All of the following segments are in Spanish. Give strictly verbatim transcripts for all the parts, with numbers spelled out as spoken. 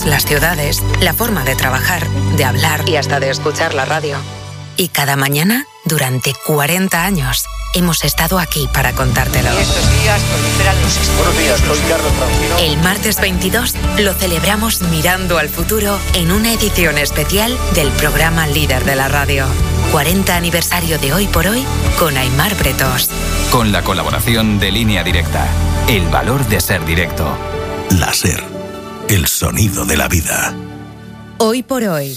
las ciudades, la forma de trabajar, de hablar y hasta de escuchar la radio. Y cada mañana, durante cuarenta años, hemos estado aquí para contártelo. Estos días proliferan los... Buenos días, soy Carlos Francino. El martes veintidós lo celebramos mirando al futuro en una edición especial del programa líder de la radio. cuarenta aniversario de Hoy por Hoy con Aimar Bretos. Con la colaboración de Línea Directa. El valor de ser directo. La SER. El sonido de la vida. Hoy por Hoy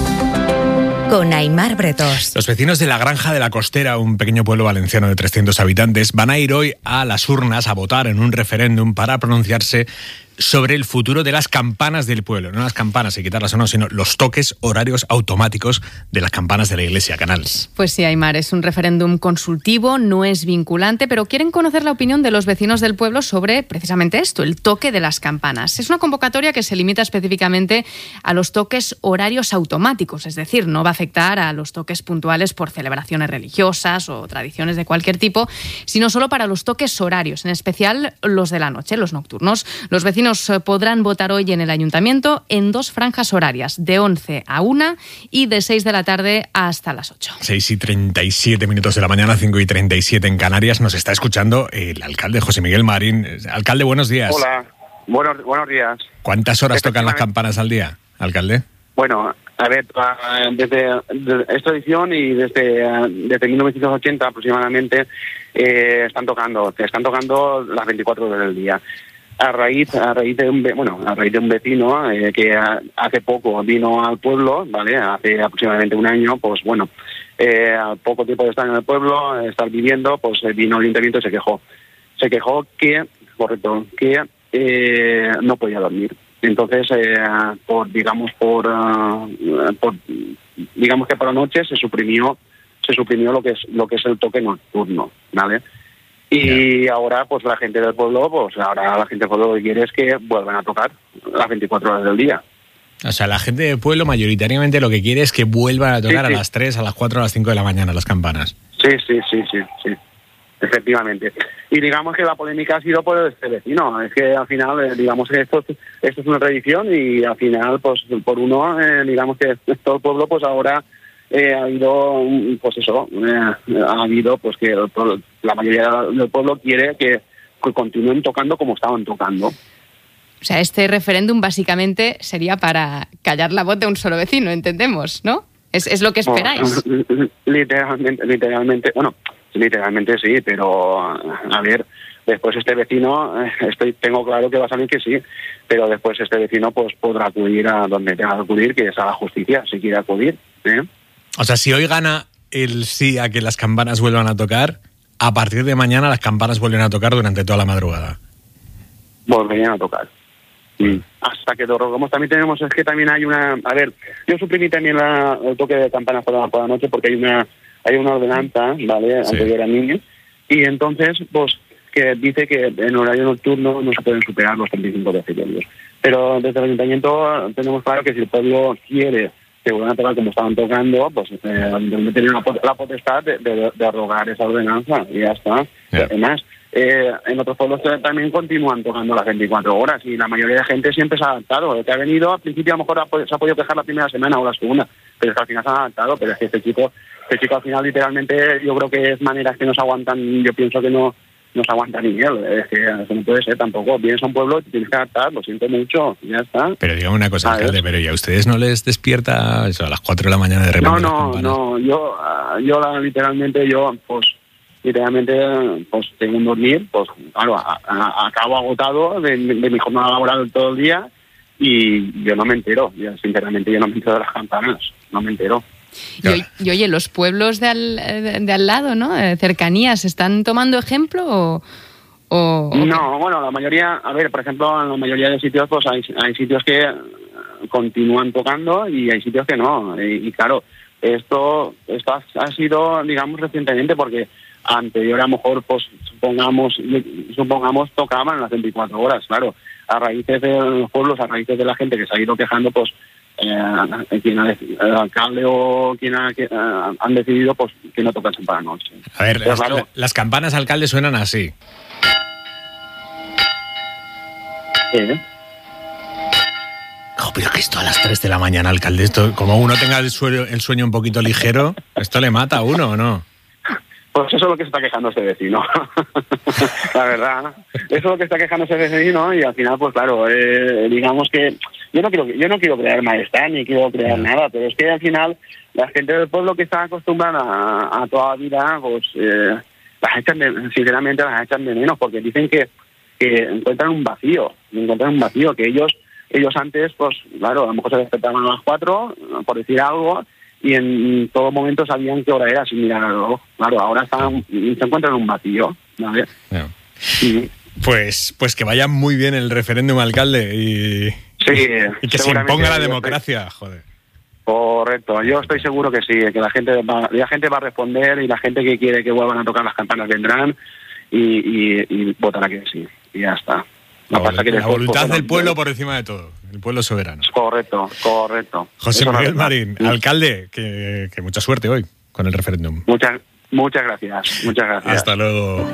con Aimar Bretos. Los vecinos de La Granja de la Costera, un pequeño pueblo valenciano de trescientos habitantes, van a ir hoy a las urnas a votar en un referéndum para pronunciarse sobre el futuro de las campanas del pueblo. No las campanas, y quitarlas o no, sino los toques horarios automáticos de las campanas de la Iglesia Canals. Pues sí, Aimar, es un referéndum consultivo, no es vinculante, pero quieren conocer la opinión de los vecinos del pueblo sobre precisamente esto, el toque de las campanas. Es una convocatoria que se limita específicamente a los toques horarios automáticos, es decir, no va a afectar a los toques puntuales por celebraciones religiosas o tradiciones de cualquier tipo, sino solo para los toques horarios, en especial los de la noche, los nocturnos. Los vecinos podrán votar hoy en el ayuntamiento en dos franjas horarias, de once a una y de seis de la tarde hasta las ocho. seis y treinta y siete minutos de la mañana, cinco y treinta y siete en Canarias. Nos está escuchando el alcalde José Miguel Marín. Alcalde, buenos días. Hola, buenos, buenos días. ¿Cuántas horas tocan las campanas al día, alcalde? Bueno, a ver, desde, desde esta edición y desde, desde mil novecientos ochenta aproximadamente eh, están tocando, están tocando las veinticuatro horas del día. A raíz, a raíz de un, bueno, a raíz de un vecino eh, que a, hace poco vino al pueblo, vale, hace aproximadamente un año, pues bueno, eh, al poco tiempo de estar en el pueblo, estar viviendo, pues vino al ayuntamiento y se quejó, se quejó que, correcto, que eh, no podía dormir. Entonces, eh, por digamos por, uh, por, digamos que por la noche se suprimió, se suprimió lo que es lo que es el toque nocturno, ¿vale? Y yeah. ahora, pues la gente del pueblo, pues ahora la gente del pueblo lo que quiere es que vuelvan a tocar las veinticuatro horas del día. O sea, la gente del pueblo mayoritariamente lo que quiere es que vuelvan a tocar sí, sí. a las tres, a las cuatro, a las cinco de la mañana las campanas. Sí, sí, sí, sí, sí, efectivamente. Y digamos que la polémica ha sido por este vecino. Es que al final, digamos que esto, esto es una tradición y al final, pues por uno, eh, digamos que todo el pueblo, pues ahora... Eh, ha habido, pues eso, eh, ha habido, pues que el, la mayoría del pueblo quiere que, que continúen tocando como estaban tocando. O sea, este referéndum básicamente sería para callar la voz de un solo vecino, entendemos, ¿no? Es, es lo que esperáis. Bueno, literalmente, literalmente, bueno, literalmente sí, pero a ver, después este vecino, estoy, tengo claro que va a salir que sí, pero después este vecino pues podrá acudir a donde tenga que acudir, que es a la justicia, si quiere acudir, ¿eh? O sea, si hoy gana el sí a que las campanas vuelvan a tocar, a partir de mañana las campanas vuelven a tocar durante toda la madrugada. Volverían a tocar. Mm. Hasta que lo rogamos. También tenemos, es que también hay una... A ver, yo suprimí también la, el toque de campanas por la, por la noche porque hay una hay una ordenanza, ¿vale?, sí. anterior a mí, y entonces, pues, que dice que en horario nocturno no se pueden superar los treinta y cinco decibelios. Pero desde el ayuntamiento tenemos claro que si el pueblo quiere que vuelvan a tocar como estaban tocando, pues eh, tienen la, la potestad de, de, de arrogar esa ordenanza y ya está. Yeah. Además, eh, en otros pueblos también continúan tocando las veinticuatro horas y la mayoría de gente siempre se ha adaptado. El que ha venido, al principio a lo mejor ha, se ha podido quejar la primera semana o la segunda, pero es que al final se ha adaptado. Pero es que este chico, este chico al final literalmente yo creo que es maneras que no se aguantan, yo pienso que no no se aguanta ni él, es que eso no puede ser tampoco. Vienes a un pueblo y te tienes que adaptar, lo siento mucho, ya está. Pero dígame una cosa, alcalde, pero ¿y a ustedes no les despierta eso, a las cuatro de la mañana de repente? No, no, no, yo, yo literalmente, yo, pues, literalmente, pues, tengo un dormir, pues, claro, a, a, acabo agotado de, de mi jornada laboral todo el día y yo no me entero, yo, sinceramente, yo no me entero de las campanas, no me entero. Y, y oye, los pueblos de al, de al lado, ¿no? De cercanías, ¿están tomando ejemplo o, o...? No, bueno, la mayoría, a ver, por ejemplo, en la mayoría de sitios, pues hay, hay sitios que continúan tocando y hay sitios que no. Y, y claro, esto, esto ha, ha sido, digamos, recientemente, porque anterior a lo mejor, pues, supongamos, supongamos tocaban las veinticuatro horas, claro. A raíces de los pueblos, a raíces de la gente que se ha ido quejando, pues, Eh, quien ha, el alcalde o quien ha, que, uh, han decidido pues que no tocasen para la noche. A ver, las, claro, las campanas, alcalde, suenan así. ¿Eh? Oh, pero que esto a las tres de la mañana, alcalde, esto, como uno tenga el sueño, el sueño un poquito ligero, ¿esto le mata a uno o no? Pues eso es lo que se está quejando este vecino. La verdad, eso es lo que está quejando este vecino y al final, pues claro, eh, digamos que yo no quiero yo no quiero crear malestar ni quiero crear nada, pero es que al final la gente del pueblo que está acostumbrada a, a toda la vida, pues eh, las echan de, sinceramente las echan de menos porque dicen que, que encuentran un vacío, encuentran un vacío que ellos ellos antes, pues claro, a lo mejor se despertaban a las cuatro, por decir algo, y en todo momento sabían qué hora era sin mirar al reloj. Claro, ahora están, se encuentran en un vacío, ¿vale? No. Sí. Pues, pues que vaya muy bien el referéndum, alcalde, y, sí, y que se imponga la democracia, estoy... joder. Correcto, yo estoy seguro que sí, que la gente va, la gente va a responder y la gente que quiere que vuelvan a tocar las campanas vendrán y, y, y votará que sí, y ya está. La, pasa que la voluntad del pueblo por encima de todo, el pueblo soberano. Correcto, correcto. José Eso Miguel no Marín, sí. Alcalde, que, que mucha suerte hoy con el referéndum. Muchas, muchas gracias, muchas gracias. Hasta luego.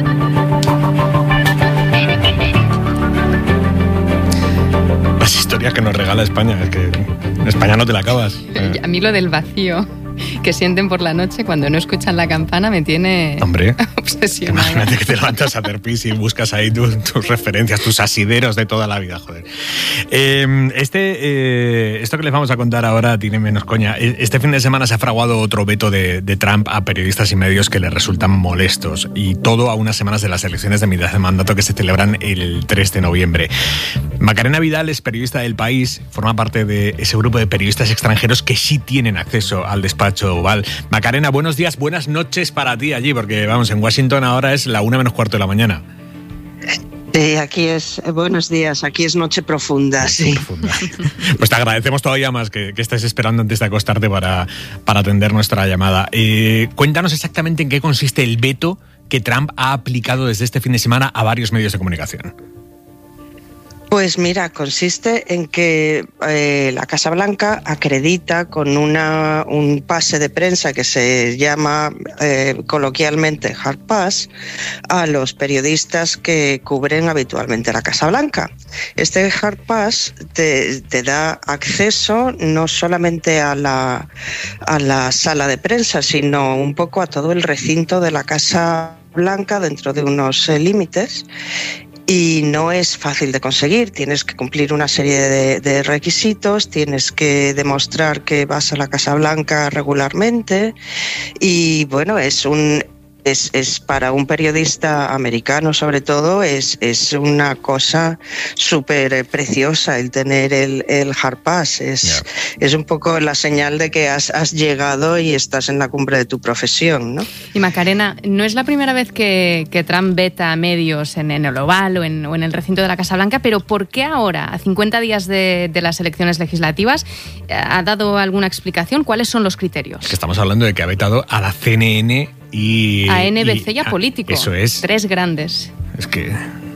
Las historias que nos regala España, es que en España no te la acabas. A mí lo del vacío que sienten por la noche cuando no escuchan la campana me tiene Hombre, obsesionada. Imagínate que te levantas a hacer pis y buscas ahí tu, tus referencias, tus asideros de toda la vida, joder. Eh, este, eh, esto que les vamos a contar ahora tiene menos coña. Este fin de semana se ha fraguado otro veto de, de Trump a periodistas y medios que le resultan molestos, y todo a unas semanas de las elecciones de mitad de mandato que se celebran el tres de noviembre. Macarena Vidal es periodista del País, forma parte de ese grupo de periodistas extranjeros que sí tienen acceso al despacho Oval. Macarena, buenos días, buenas noches para ti allí, porque vamos, en Washington ahora es la una menos cuarto de la mañana. Sí, aquí es, buenos días, aquí es noche profunda, noche sí. Profunda. Pues te agradecemos todavía más que, que estés esperando antes de acostarte para, para atender nuestra llamada. Eh, cuéntanos exactamente en qué consiste el veto que Trump ha aplicado desde este fin de semana a varios medios de comunicación. Pues mira, consiste en que eh, la Casa Blanca acredita con una, un pase de prensa que se llama eh, coloquialmente Hard Pass a los periodistas que cubren habitualmente la Casa Blanca. Este Hard Pass te, te da acceso no solamente a la, a la sala de prensa, sino un poco a todo el recinto de la Casa Blanca dentro de unos eh, límites. Y no es fácil de conseguir, tienes que cumplir una serie de, de requisitos, tienes que demostrar que vas a la Casa Blanca regularmente y bueno, es un... Es, es para un periodista americano, sobre todo, es, es una cosa súper preciosa el tener el, el Hard Pass. Es, yeah. es un poco la señal de que has, has llegado y estás en la cumbre de tu profesión, ¿no? Y Macarena, no es la primera vez que, que Trump veta a medios en, en el Oval o en, o en el recinto de la Casa Blanca, pero ¿por qué ahora, a cincuenta días de, de las elecciones legislativas, ha dado alguna explicación? ¿Cuáles son los criterios? Es que estamos hablando de que ha vetado a la C N N y a N B C y a Político. Eso es. Tres grandes. Es que...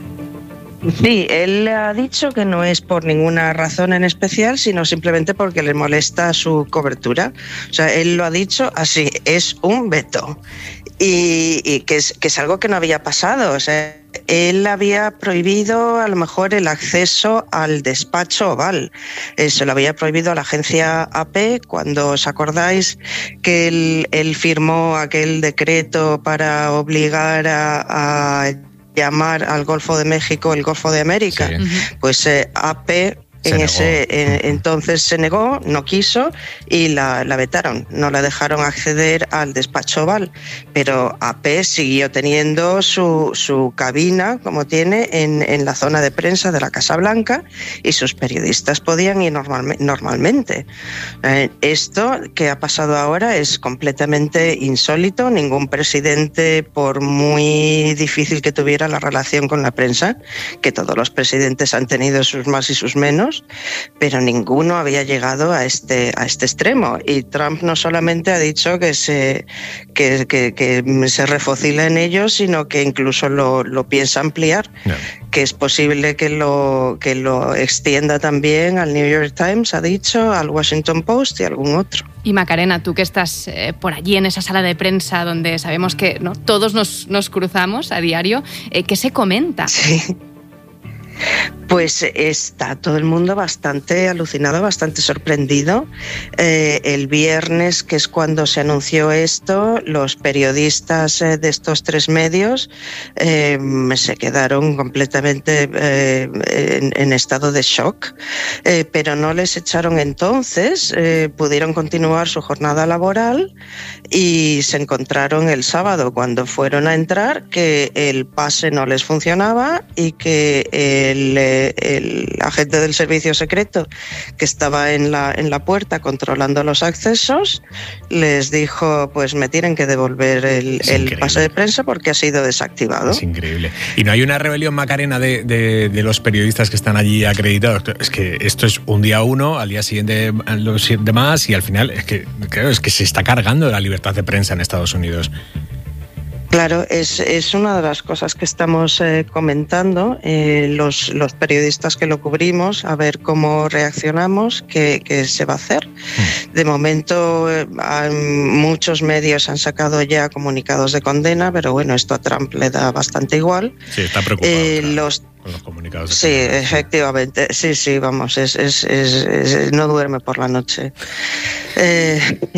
Sí, él ha dicho que no es por ninguna razón en especial, sino simplemente porque le molesta su cobertura. O sea, él lo ha dicho así, es un veto. Y, y que, es, que es algo que no había pasado. O sea, él había prohibido a lo mejor el acceso al despacho Oval. Eh, se lo había prohibido a la agencia A P cuando os acordáis que él, él firmó aquel decreto para obligar a, a llamar al Golfo de México el Golfo de América. Sí. Pues eh, A P en ese en, entonces se negó, no quiso y la, la vetaron, no la dejaron acceder al despacho Oval, pero A P siguió teniendo su, su cabina como tiene en, en la zona de prensa de la Casa Blanca y sus periodistas podían ir normal, normalmente. Eh, esto que ha pasado ahora es completamente insólito. Ningún presidente, por muy difícil que tuviera la relación con la prensa, que todos los presidentes han tenido sus más y sus menos, pero ninguno había llegado a este a este extremo. Y Trump no solamente ha dicho que se que, que, que se refocila en ello, sino que incluso lo, lo piensa ampliar, no. que es posible que lo que lo extienda también al New York Times, ha dicho, al Washington Post y algún otro. Y Macarena, tú que estás eh, por allí en esa sala de prensa donde sabemos que ¿no? todos nos, nos cruzamos a diario, eh, ¿qué se comenta? Sí. Pues está todo el mundo bastante alucinado, bastante sorprendido. Eh, el viernes, que es cuando se anunció esto, los periodistas eh, de estos tres medios eh, se quedaron completamente eh, en, en estado de shock, eh, pero no les echaron entonces, eh, pudieron continuar su jornada laboral y se encontraron el sábado cuando fueron a entrar que el pase no les funcionaba y que el, el agente del servicio secreto que estaba en la, en la puerta controlando los accesos les dijo, pues me tienen que devolver el, el pase de prensa porque ha sido desactivado. Es increíble. Y no hay una rebelión, Macarena, de, de, de los periodistas que están allí acreditados. Es que esto es un día uno, al día siguiente los demás, y al final es que, creo, es que se está cargando la libertad de prensa en Estados Unidos. Claro, es, es una de las cosas que estamos eh, comentando, eh, los, los periodistas que lo cubrimos, a ver cómo reaccionamos, qué, qué se va a hacer. De momento, eh, muchos medios han sacado ya comunicados de condena, pero bueno, esto a Trump le da bastante igual. Sí, está preocupado. Eh, los Con los comunicados. Sí, efectivamente. Sí, sí, vamos, es, es, es, es no duerme por la noche. Eh,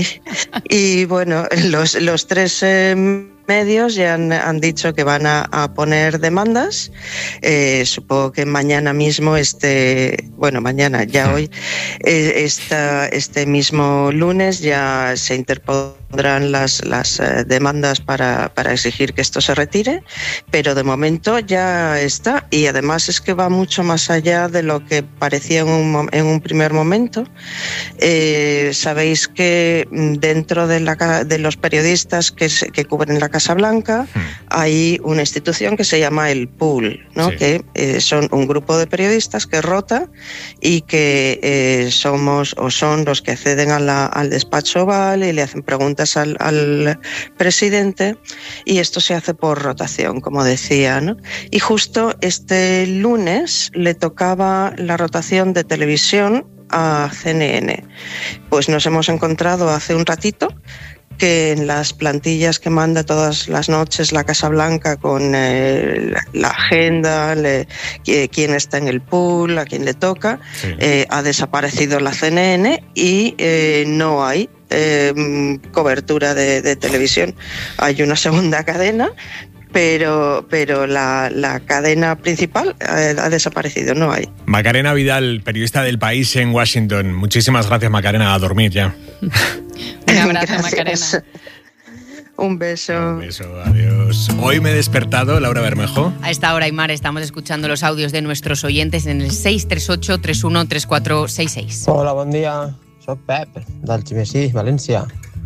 y bueno, los, los tres eh, medios ya han, han dicho que van a, a poner demandas. Eh, supongo que mañana mismo, este, bueno, mañana, ya hoy, eh, esta, este mismo lunes ya se interpondrán las, las eh, demandas para, para exigir que esto se retire, pero de momento ya está, y además es que va mucho más allá de lo que parecía en un, en un primer momento. Eh, sabéis que dentro de, la, de los periodistas que, se, que cubren la Casa Blanca hmm. hay una institución que se llama el Pool, ¿no? Sí. Que eh, son un grupo de periodistas que rota y que eh, somos o son los que acceden a la, al despacho oval y le hacen preguntas al, al presidente, y esto se hace por rotación, como decía, ¿no? Y justo este lunes le tocaba la rotación de televisión a C N N. Pues nos hemos encontrado hace un ratito que en las plantillas que manda todas las noches la Casa Blanca con eh, la, la agenda, le, quién está en el pool, a quién le toca, sí. eh, ha desaparecido la C N N y eh, no hay eh, cobertura de, de televisión. Hay una segunda cadena, pero pero la, la cadena principal eh, ha desaparecido, no hay. Macarena Vidal, periodista del País en Washington. Muchísimas gracias, Macarena, a dormir ya. Un abrazo, Macarena. Un beso. Un beso, adiós. Hoy me he despertado, Laura Bermejo. A esta hora, Aimar, estamos escuchando los audios de nuestros oyentes en el seis tres ocho, tres uno tres cuatro seis seis. Hola, bon dia. Soc Pep, d'Algemesí, València.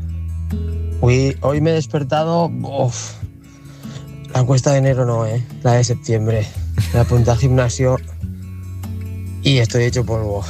Hoy, hoy me he despertado... Uf, la cuesta de enero no, ¿eh? La de septiembre. Me apunté al gimnasio y estoy hecho polvo.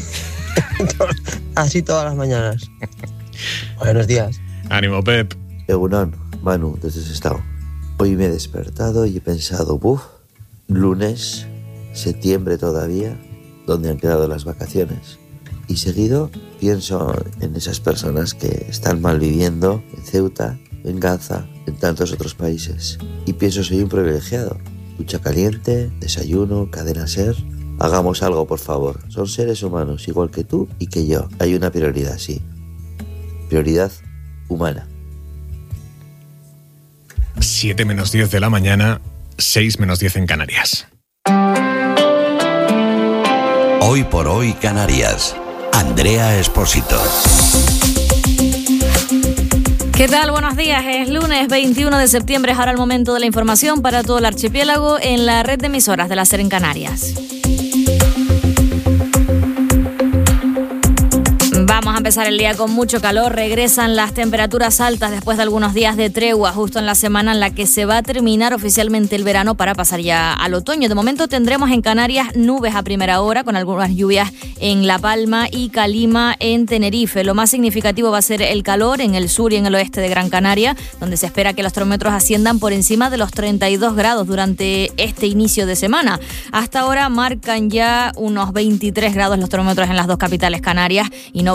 Así todas las mañanas. Buenos días. Ánimo, Pep. Egunon, Manu, desde Sestao. Hoy me he despertado y he pensado, buf, lunes, septiembre todavía, ¿dónde han quedado las vacaciones? Y seguido pienso en esas personas que están malviviendo en Ceuta, en Gaza, en tantos otros países. Y pienso, soy un privilegiado. Ducha caliente, desayuno, cadena ser. Hagamos algo, por favor. Son seres humanos, igual que tú y que yo. Hay una prioridad, sí. Prioridad humana. siete menos diez de la mañana, seis menos diez en Canarias. Hoy por hoy, Canarias. Andrea Espósito. ¿Qué tal? Buenos días. Es lunes veintiuno de septiembre. Es ahora el momento de la información para todo el archipiélago en la red de emisoras de la SER en Canarias. Vamos a empezar el día con mucho calor. Regresan las temperaturas altas después de algunos días de tregua, justo en la semana en la que se va a terminar oficialmente el verano para pasar ya al otoño. De momento tendremos en Canarias nubes a primera hora, con algunas lluvias en La Palma y Calima en Tenerife. Lo más significativo va a ser el calor en el sur y en el oeste de Gran Canaria, donde se espera que los termómetros asciendan por encima de los treinta y dos grados durante este inicio de semana. Hasta ahora marcan ya unos veintitrés grados los termómetros en las dos capitales canarias y no bajan de los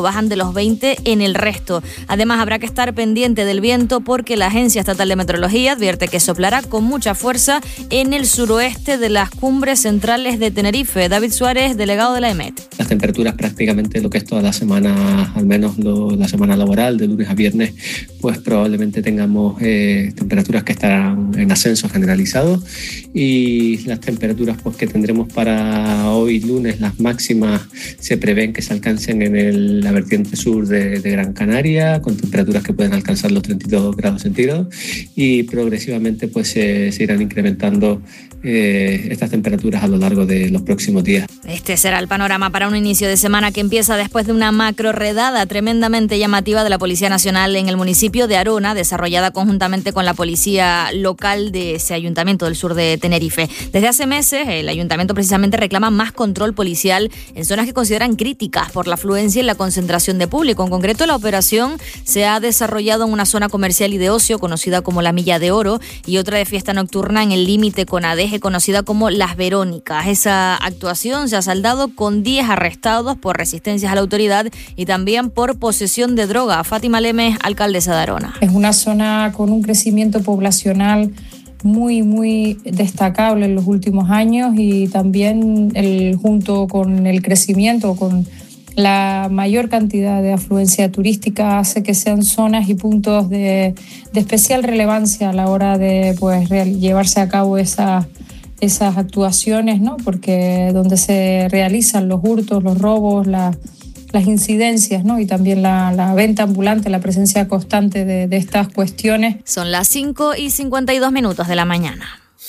menos veinte en el resto. Además, habrá que estar pendiente del viento porque la Agencia Estatal de Meteorología advierte que soplará con mucha fuerza en el suroeste de las cumbres centrales de Tenerife. David Suárez, delegado de la E M E T. Las temperaturas prácticamente lo que es toda la semana, al menos lo, la semana laboral, de lunes a viernes, pues probablemente tengamos eh, temperaturas que estarán en ascenso generalizado, y las temperaturas pues, que tendremos para hoy lunes, las máximas se prevén que se alcancen en el, la vertiente sur de, de Gran Canaria, con temperaturas que pueden alcanzar los treinta y dos grados centígrados, y progresivamente pues se, se irán incrementando eh, estas temperaturas a lo largo de los próximos días. Este será el panorama para un inicio de semana que empieza después de una macro redada tremendamente llamativa de la Policía Nacional en el municipio de Arona, desarrollada conjuntamente con la policía local de ese ayuntamiento del sur de Tenerife. Desde hace meses, el ayuntamiento precisamente reclama más control policial en zonas que consideran críticas por la afluencia y la concentración de público. En concreto, la operación se ha desarrollado en una zona comercial y de ocio conocida como la Milla de Oro y otra de fiesta nocturna en el límite con Adeje conocida como Las Verónicas. Esa actuación se ha saldado con diez arrestados por resistencias a la autoridad y también por posesión de droga. Fátima Lemes, alcaldesa de Arona. Es una zona con un crecimiento poblacional muy, muy destacable en los últimos años y también el, junto con el crecimiento, con la mayor cantidad de afluencia turística, hace que sean zonas y puntos de, de especial relevancia a la hora de pues, real, llevarse a cabo esa esas actuaciones, ¿no? Porque donde se realizan los hurtos, los robos, la, las incidencias, ¿no? Y también la, la venta ambulante, la presencia constante de, de estas cuestiones. Son las cinco y cincuenta y dos minutos de la mañana.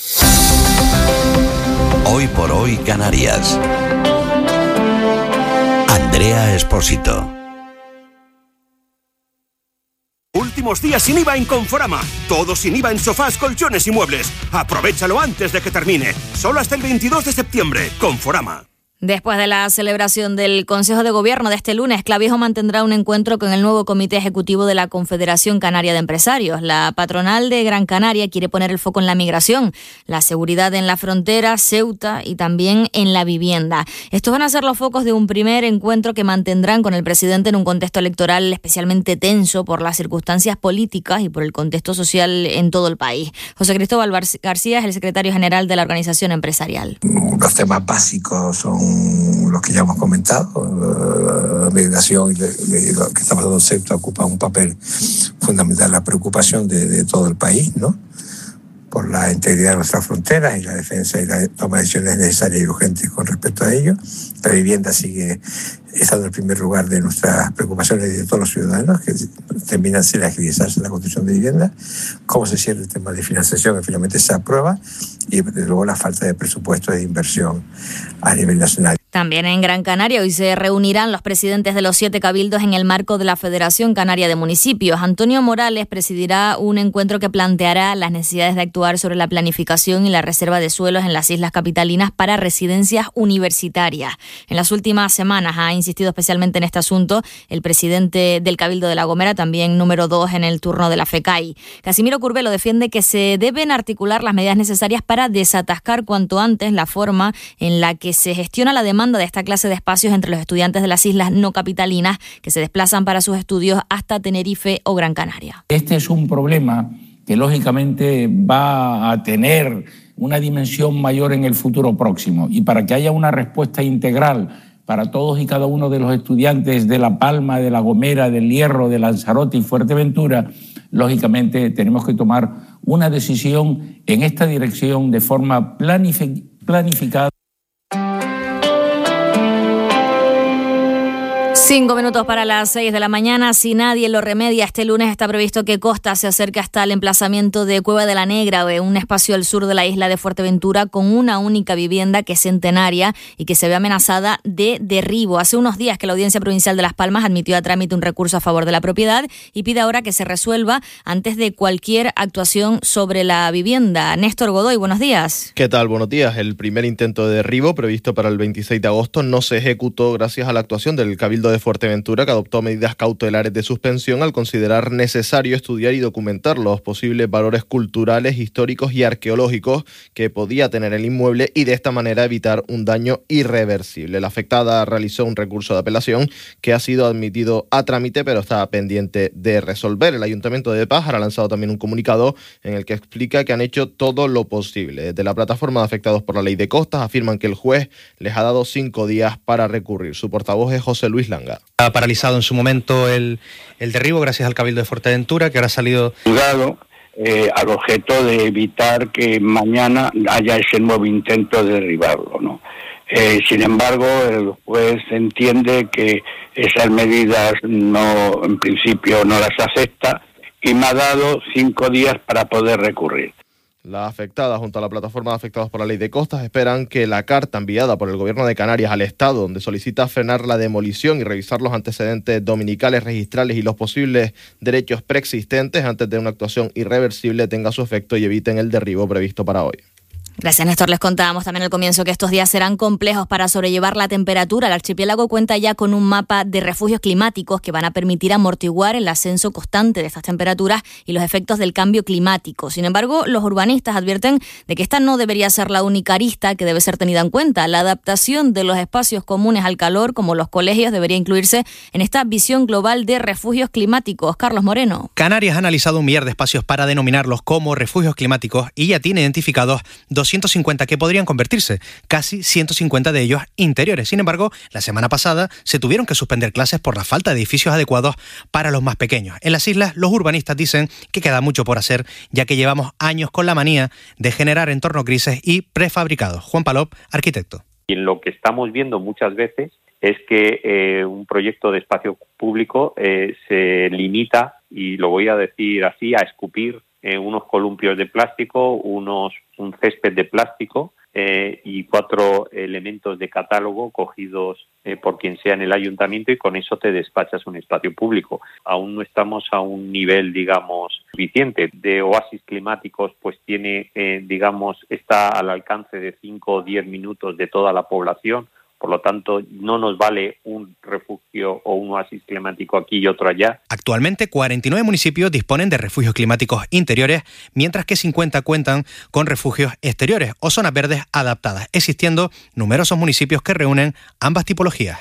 Hoy por hoy Canarias. Andrea Espósito. Últimos días sin I V A en Conforama. Todo sin I V A en sofás, colchones y muebles. Aprovechalo antes de que termine. Solo hasta el veintidós de septiembre. Conforama. Después de la celebración del Consejo de Gobierno de este lunes, Clavijo mantendrá un encuentro con el nuevo Comité Ejecutivo de la Confederación Canaria de Empresarios. La patronal de Gran Canaria quiere poner el foco en la migración, la seguridad en la frontera, Ceuta y también en la vivienda. Estos van a ser los focos de un primer encuentro que mantendrán con el presidente en un contexto electoral especialmente tenso por las circunstancias políticas y por el contexto social en todo el país. José Cristóbal García es el secretario general de la organización empresarial. Los temas básicos son los que ya hemos comentado. La migración y lo que está pasando en Ceuta ocupa un papel fundamental, la preocupación de, de todo el país, ¿no? Por la integridad de nuestras fronteras y la defensa y la toma de decisiones necesarias y urgentes con respecto a ello. La vivienda sigue estando en el primer lugar de nuestras preocupaciones y de todos los ciudadanos, que terminan sin agilizarse la construcción de vivienda. Cómo se cierra el tema de financiación, que finalmente se aprueba, y desde luego la falta de presupuesto de inversión a nivel nacional. También en Gran Canaria hoy se reunirán los presidentes de los siete cabildos en el marco de la Federación Canaria de Municipios. Antonio Morales presidirá un encuentro que planteará las necesidades de actuar sobre la planificación y la reserva de suelos en las islas capitalinas para residencias universitarias. En las últimas semanas ha insistido especialmente en este asunto el presidente del Cabildo de La Gomera, también número dos en el turno de la FECAI. Casimiro Curbelo defiende que se deben articular las medidas necesarias para desatascar cuanto antes la forma en la que se gestiona la demanda de esta clase de espacios entre los estudiantes de las islas no capitalinas que se desplazan para sus estudios hasta Tenerife o Gran Canaria. Este es un problema que lógicamente va a tener una dimensión mayor en el futuro próximo, y para que haya una respuesta integral para todos y cada uno de los estudiantes de La Palma, de La Gomera, del Hierro, de Lanzarote y Fuerteventura, lógicamente tenemos que tomar una decisión en esta dirección de forma planific- planificada. Cinco minutos para las seis de la mañana. Si nadie lo remedia, este lunes está previsto que Costa se acerque hasta el emplazamiento de Cueva de la Negra, un espacio al sur de la isla de Fuerteventura con una única vivienda que es centenaria y que se ve amenazada de derribo. Hace unos días que la Audiencia Provincial de Las Palmas admitió a trámite un recurso a favor de la propiedad y pide ahora que se resuelva antes de cualquier actuación sobre la vivienda. Néstor Godoy, buenos días. ¿Qué tal? Buenos días. El primer intento de derribo previsto para el veintiséis de agosto no se ejecutó gracias a la actuación del Cabildo de de Fuerteventura, que adoptó medidas cautelares de suspensión al considerar necesario estudiar y documentar los posibles valores culturales, históricos y arqueológicos que podía tener el inmueble y de esta manera evitar un daño irreversible. La afectada realizó un recurso de apelación que ha sido admitido a trámite, pero está pendiente de resolver. El Ayuntamiento de Pájara ha lanzado también un comunicado en el que explica que han hecho todo lo posible. Desde la plataforma de afectados por la ley de costas afirman que el juez les ha dado cinco días para recurrir. Su portavoz es José Luis Langa. Ha paralizado en su momento el, el derribo gracias al Cabildo de Fuerteventura, que ahora ha salido... Juzgado eh, al objeto de evitar que mañana haya ese nuevo intento de derribarlo, ¿no? Eh, sin embargo, el juez entiende que esas medidas no, en principio no las acepta y me ha dado cinco días para poder recurrir. La afectada, junto a la plataforma de afectados por la ley de costas, esperan que la carta enviada por el Gobierno de Canarias al Estado, donde solicita frenar la demolición y revisar los antecedentes dominicales, registrales y los posibles derechos preexistentes antes de una actuación irreversible, tenga su efecto y eviten el derribo previsto para hoy. Gracias, Néstor. Les contábamos también al comienzo que estos días serán complejos para sobrellevar la temperatura. El archipiélago cuenta ya con un mapa de refugios climáticos que van a permitir amortiguar el ascenso constante de estas temperaturas y los efectos del cambio climático. Sin embargo, los urbanistas advierten de que esta no debería ser la única arista que debe ser tenida en cuenta. La adaptación de los espacios comunes al calor, como los colegios, debería incluirse en esta visión global de refugios climáticos. Carlos Moreno. Canarias ha analizado un millar de espacios para denominarlos como refugios climáticos y ya tiene identificados doscientos cincuenta que podrían convertirse, casi ciento cincuenta de ellos interiores. Sin embargo, la semana pasada se tuvieron que suspender clases por la falta de edificios adecuados para los más pequeños. En las islas, los urbanistas dicen que queda mucho por hacer, ya que llevamos años con la manía de generar entornos grises y prefabricados. Juan Palop, arquitecto. Y lo que estamos viendo muchas veces es que eh, un proyecto de espacio público eh, se limita, y lo voy a decir así, a escupir eh, unos columpios de plástico, unos un césped de plástico eh, y cuatro elementos de catálogo cogidos eh, por quien sea en el ayuntamiento, y con eso te despachas un espacio público. Aún no estamos a un nivel, digamos, suficiente de oasis climáticos, pues tiene, eh, digamos, está al alcance de cinco o diez minutos de toda la población. Por lo tanto, no nos vale un refugio o un oasis climático aquí y otro allá. Actualmente, cuarenta y nueve municipios disponen de refugios climáticos interiores, mientras que cincuenta cuentan con refugios exteriores o zonas verdes adaptadas, existiendo numerosos municipios que reúnen ambas tipologías.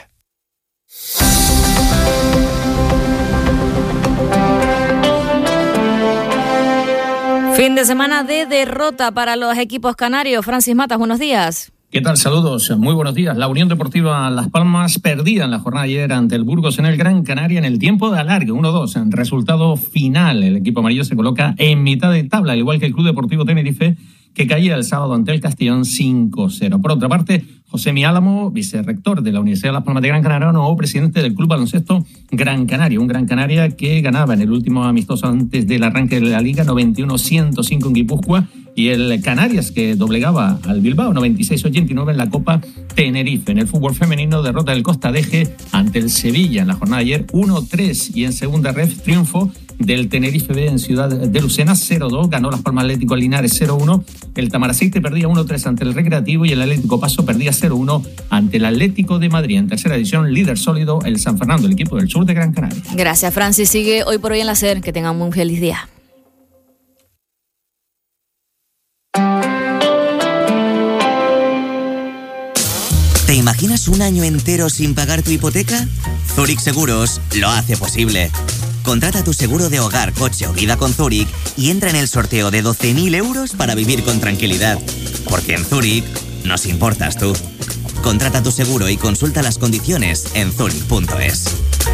Fin de semana de derrota para los equipos canarios. Francis Matas, buenos días. ¿Qué tal? Saludos, muy buenos días. La Unión Deportiva Las Palmas perdía en la jornada ayer ante el Burgos en el Gran Canaria en el tiempo de alargue, uno dos. En resultado final, el equipo amarillo se coloca en mitad de tabla, al igual que el Club Deportivo Tenerife, que caía el sábado ante el Castellón cinco cero. Por otra parte, José Mi Álamo, vicerrector de la Universidad de Las Palmas de Gran Canaria, nuevo presidente del Club Baloncesto Gran Canaria. Un Gran Canaria que ganaba en el último amistoso antes del arranque de la Liga noventa y uno a ciento cinco en Guipúzcoa, y el Canarias que doblegaba al Bilbao noventa y seis a ochenta y nueve en la Copa Tenerife. En el fútbol femenino, derrota del Costa Deje ante el Sevilla en la jornada de ayer uno tres, y en segunda ref triunfo del Tenerife B en Ciudad de Lucena cero dos, ganó Las Palmas Atlético al Linares cero uno, el Tamaraceite perdía uno tres ante el Recreativo y el Atlético Paso perdía cero uno ante el Atlético de Madrid. En tercera edición, líder sólido el San Fernando, el equipo del sur de Gran Canaria. Gracias, Francis. Sigue hoy por hoy en la SER. Que tengan un feliz día. ¿Te imaginas un año entero sin pagar tu hipoteca? Zurich Seguros lo hace posible. Contrata tu seguro de hogar, coche o vida con Zurich y entra en el sorteo de doce mil euros para vivir con tranquilidad. Porque en Zurich nos importas tú. Contrata tu seguro y consulta las condiciones en zurich punto es.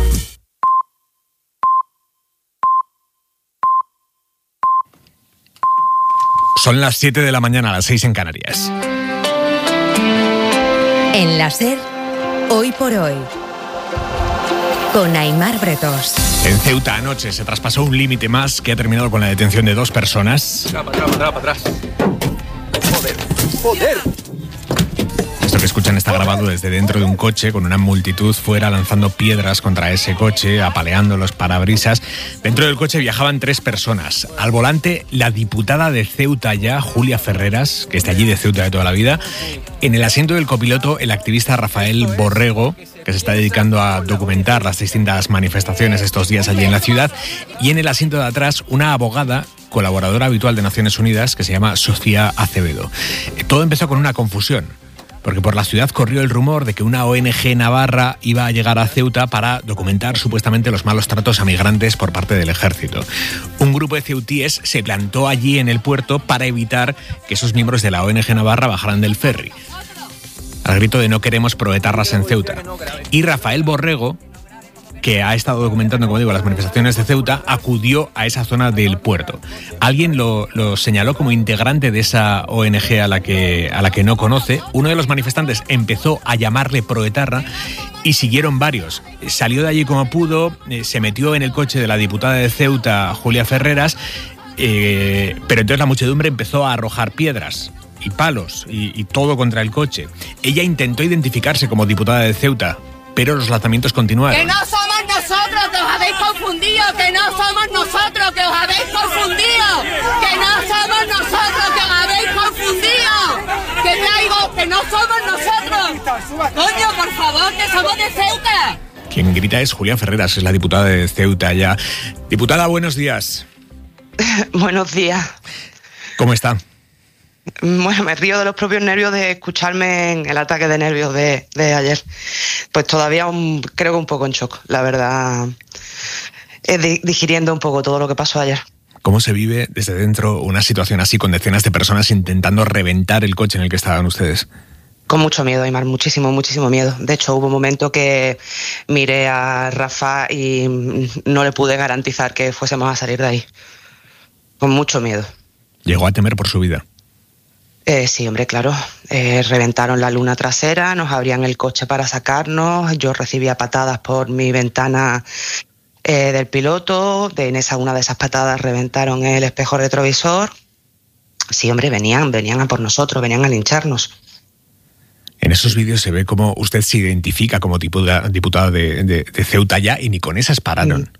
Son las siete de la mañana, a las seis en Canarias. En la SER, hoy por hoy, con Aimar Bretos. En Ceuta anoche se traspasó un límite más que ha terminado con la detención de dos personas. Para atrás, para atrás, para atrás. Joder, joder. Esto Esto que escuchan está grabado desde dentro de un coche con una multitud fuera lanzando piedras contra ese coche, apaleando los parabrisas. Dentro del coche viajaban tres personas. Al volante, la diputada de Ceuta ya, Julia Ferreras, que está allí de Ceuta de toda la vida. En el asiento del copiloto, el activista Rafael Borrego, que se está dedicando a documentar las distintas manifestaciones estos días allí en la ciudad. Y en el asiento de atrás, una abogada, colaboradora habitual de Naciones Unidas, que se llama Sofía Acevedo. Todo empezó con una confusión, porque por la ciudad corrió el rumor de que una O N G navarra iba a llegar a Ceuta para documentar supuestamente los malos tratos a migrantes por parte del ejército. Un grupo de ceutíes se plantó allí en el puerto para evitar que esos miembros de la O N G navarra bajaran del ferry, al grito de no queremos proetarras en Ceuta. Y Rafael Borrego, que ha estado documentando, como digo, las manifestaciones de Ceuta, acudió a esa zona del puerto. Alguien lo, lo señaló como integrante de esa O N G a la que, a la que no conoce. Uno de los manifestantes empezó a llamarle proetarra y siguieron varios. Salió de allí como pudo, eh, se metió en el coche de la diputada de Ceuta, Julia Ferreras, eh, pero entonces la muchedumbre empezó a arrojar piedras y palos y, y todo contra el coche. Ella intentó identificarse como diputada de Ceuta, pero los lanzamientos continuaron. ¡Que no somos nosotros, que os habéis confundido! ¡Que no somos nosotros, que os habéis confundido! ¡Que no somos nosotros, que os habéis confundido! ¡Que traigo, que no somos nosotros! ¡Coño, por favor, que somos de Ceuta! Quien grita es Julia Ferreras, es la diputada de Ceuta ya. Diputada, buenos días. Buenos días. ¿Cómo está? Bueno, me río de los propios nervios de escucharme en el ataque de nervios de, de ayer. Pues todavía un, creo que un poco en shock, la verdad, eh, digiriendo un poco todo lo que pasó ayer. ¿Cómo se vive desde dentro una situación así con decenas de personas intentando reventar el coche en el que estaban ustedes? Con mucho miedo, Aymar, muchísimo, muchísimo miedo. De hecho, hubo un momento que miré a Rafa y no le pude garantizar que fuésemos a salir de ahí. Con mucho miedo. ¿Llegó a temer por su vida? Eh, sí, hombre, claro. Eh, reventaron la luna trasera, nos abrían el coche para sacarnos, yo recibía patadas por mi ventana eh, del piloto, de, en esa una de esas patadas reventaron el espejo retrovisor. Sí, hombre, venían, venían a por nosotros, venían a lincharnos. En esos vídeos se ve cómo usted se identifica como diputada, diputada de, de, de Ceuta ya, y ni con esas pararon.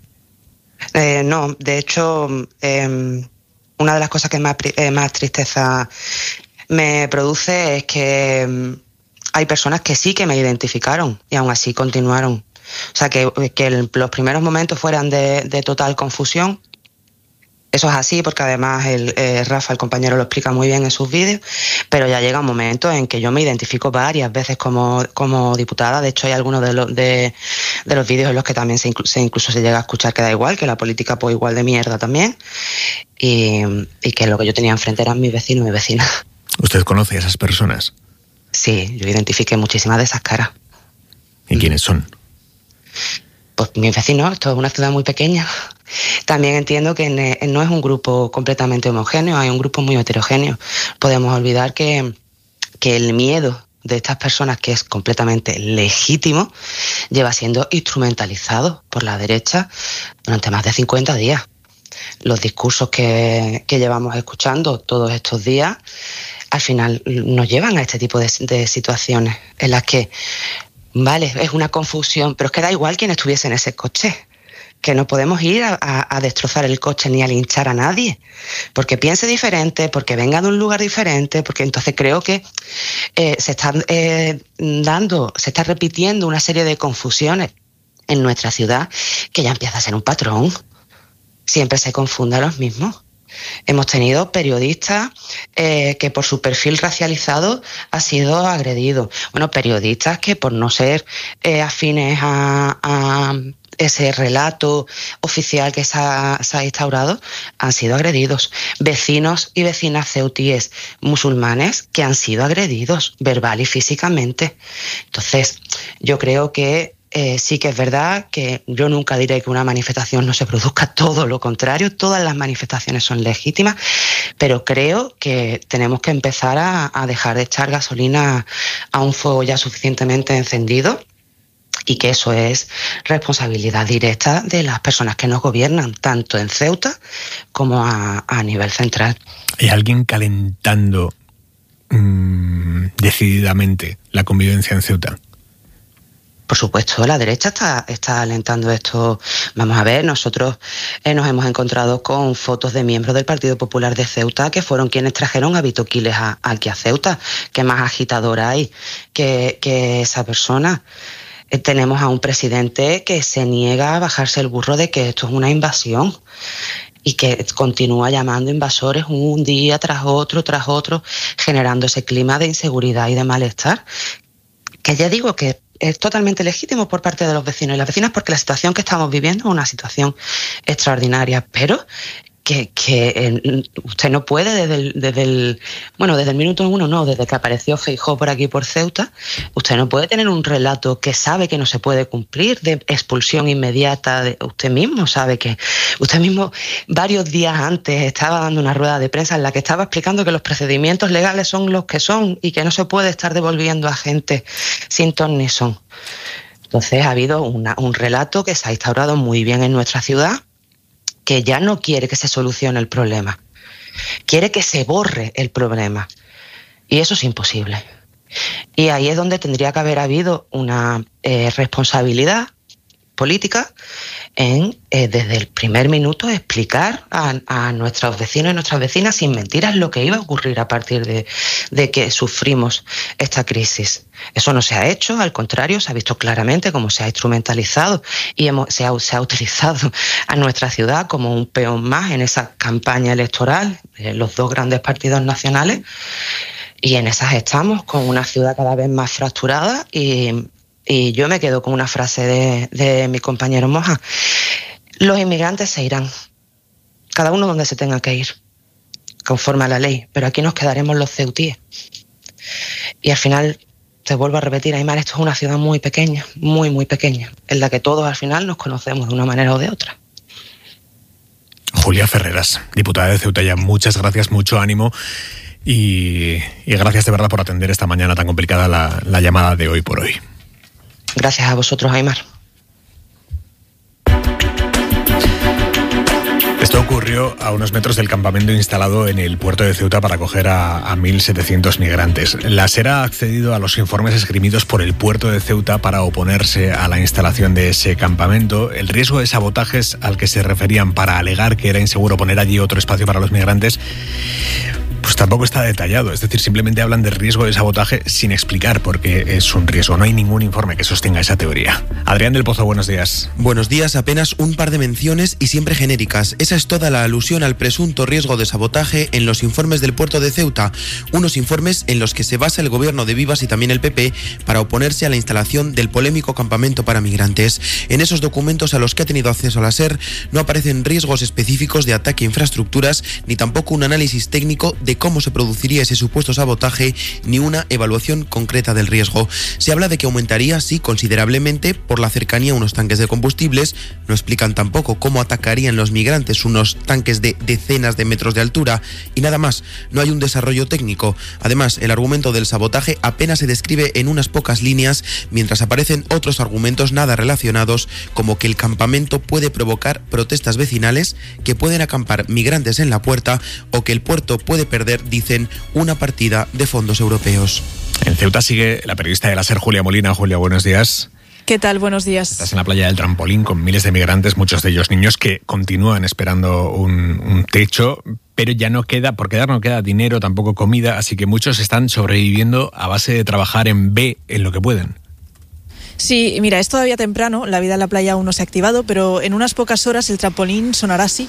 Eh, no, de hecho, eh, una de las cosas que más, eh, más tristeza me produce es que um, hay personas que sí que me identificaron y aún así continuaron. O sea, que, que el, los primeros momentos fueran de, de total confusión. Eso es así porque además el, eh, Rafa, el compañero, lo explica muy bien en sus vídeos, pero ya llega un momento en que yo me identifico varias veces como, como diputada. De hecho, hay algunos de, lo, de, de los vídeos en los que también se, inclu se incluso se llega a escuchar que da igual, que la política pues igual de mierda también, y, y que lo que yo tenía enfrente eran mis vecinos y mis vecinas. ¿Usted conoce a esas personas? Sí, yo identifiqué muchísimas de esas caras. ¿Y quiénes son? Pues mis vecinos, esto es una ciudad muy pequeña. También entiendo que no es un grupo completamente homogéneo, hay un grupo muy heterogéneo. Podemos olvidar que, que el miedo de estas personas, que es completamente legítimo, lleva siendo instrumentalizado por la derecha durante más de cincuenta días. Los discursos que, que llevamos escuchando todos estos días, al final nos llevan a este tipo de, de situaciones en las que, vale, es una confusión, pero es que da igual quién estuviese en ese coche. Que no podemos ir a, a, a destrozar el coche ni a linchar a nadie, porque piense diferente, porque venga de un lugar diferente, porque entonces creo que eh, se están eh, dando, se está repitiendo una serie de confusiones en nuestra ciudad que ya empieza a ser un patrón. Siempre se confunde a los mismos. Hemos tenido periodistas eh, que por su perfil racializado ha sido agredido. Bueno, periodistas que por no ser eh, afines a, a ese relato oficial que se ha, se ha instaurado, han sido agredidos. Vecinos y vecinas ceutíes musulmanes que han sido agredidos verbal y físicamente. Entonces, yo creo que Eh, sí que es verdad que yo nunca diré que una manifestación no se produzca, todo lo contrario, todas las manifestaciones son legítimas, pero creo que tenemos que empezar a, a dejar de echar gasolina a un fuego ya suficientemente encendido, y que eso es responsabilidad directa de las personas que nos gobiernan, tanto en Ceuta como a, a nivel central. ¿Hay alguien calentando mmm, decididamente la convivencia en Ceuta? Por supuesto, la derecha está, está alentando esto. Vamos a ver, nosotros eh, nos hemos encontrado con fotos de miembros del Partido Popular de Ceuta que fueron quienes trajeron a Vito Quiles a, aquí a Ceuta. ¿Qué más agitadora hay que, que esa persona? Eh, tenemos a un presidente que se niega a bajarse el burro de que esto es una invasión y que continúa llamando invasores un día tras otro, tras otro, generando ese clima de inseguridad y de malestar. Que ya digo que es totalmente legítimo por parte de los vecinos y las vecinas, porque la situación que estamos viviendo es una situación extraordinaria, pero que, que eh, usted no puede desde el, desde el bueno desde el minuto uno, no, desde que apareció Feijóo por aquí por Ceuta, usted no puede tener un relato que sabe que no se puede cumplir, de expulsión inmediata. De, usted mismo sabe que usted mismo varios días antes estaba dando una rueda de prensa en la que estaba explicando que los procedimientos legales son los que son y que no se puede estar devolviendo a gente sin ton ni son. Entonces ha habido una, un relato que se ha instaurado muy bien en nuestra ciudad, que ya no quiere que se solucione el problema, quiere que se borre el problema, y eso es imposible. Y ahí es donde tendría que haber habido una eh, responsabilidad política en, eh, desde el primer minuto, explicar a, a nuestros vecinos y nuestras vecinas sin mentiras lo que iba a ocurrir a partir de, de que sufrimos esta crisis. Eso no se ha hecho, al contrario, se ha visto claramente cómo se ha instrumentalizado y hemos, se, ha, se ha utilizado a nuestra ciudad como un peón más en esa campaña electoral de los dos grandes partidos nacionales, y en esas estamos, con una ciudad cada vez más fracturada. Y Y yo me quedo con una frase de, de mi compañero Moja: los inmigrantes se irán, cada uno donde se tenga que ir, conforme a la ley, pero aquí nos quedaremos los ceutíes. Y al final, te vuelvo a repetir, Aymar, esto es una ciudad muy pequeña, muy, muy pequeña, en la que todos al final nos conocemos de una manera o de otra. Julia Ferreras, diputada de Ceuta, ya muchas gracias, mucho ánimo. Y, y gracias de verdad por atender esta mañana tan complicada la, la llamada de Hoy por Hoy. Gracias a vosotros, Aymar. Esto ocurrió a unos metros del campamento instalado en el puerto de Ceuta para acoger a, a mil setecientos migrantes. La SER ha accedido a los informes esgrimidos por el puerto de Ceuta para oponerse a la instalación de ese campamento. El riesgo de sabotajes al que se referían para alegar que era inseguro poner allí otro espacio para los migrantes, pues tampoco está detallado. Es decir, simplemente hablan de riesgo de sabotaje sin explicar por qué es un riesgo. No hay ningún informe que sostenga esa teoría. Adrián del Pozo, buenos días. Buenos días, apenas un par de menciones y siempre genéricas. Esa es toda la alusión al presunto riesgo de sabotaje en los informes del puerto de Ceuta. Unos informes en los que se basa el gobierno de Vivas y también el P P para oponerse a la instalación del polémico campamento para migrantes. En esos documentos a los que ha tenido acceso la SER no aparecen riesgos específicos de ataque a infraestructuras, ni tampoco un análisis técnico de cómo se produciría ese supuesto sabotaje, ni una evaluación concreta del riesgo. Se habla de que aumentaría, sí, considerablemente por la cercanía a unos tanques de combustibles. No explican tampoco cómo atacarían los migrantes unos tanques de decenas de metros de altura, y nada más. No hay un desarrollo técnico. Además, el argumento del sabotaje apenas se describe en unas pocas líneas, mientras aparecen otros argumentos nada relacionados, como que el campamento puede provocar protestas vecinales, que pueden acampar migrantes en la puerta, o que el puerto puede perder, dicen, una partida de fondos europeos. En Ceuta sigue la periodista de la SER, Julia Molina. Julia, buenos días. ¿Qué tal? Buenos días. Estás en la playa del Trampolín con miles de migrantes, muchos de ellos niños, que continúan esperando un, un techo, pero ya no queda, por quedar no queda dinero, tampoco comida, así que muchos están sobreviviendo a base de trabajar en B, en lo que pueden. Sí, mira, es todavía temprano, la vida en la playa aún no se ha activado, pero en unas pocas horas el trampolín sonará así.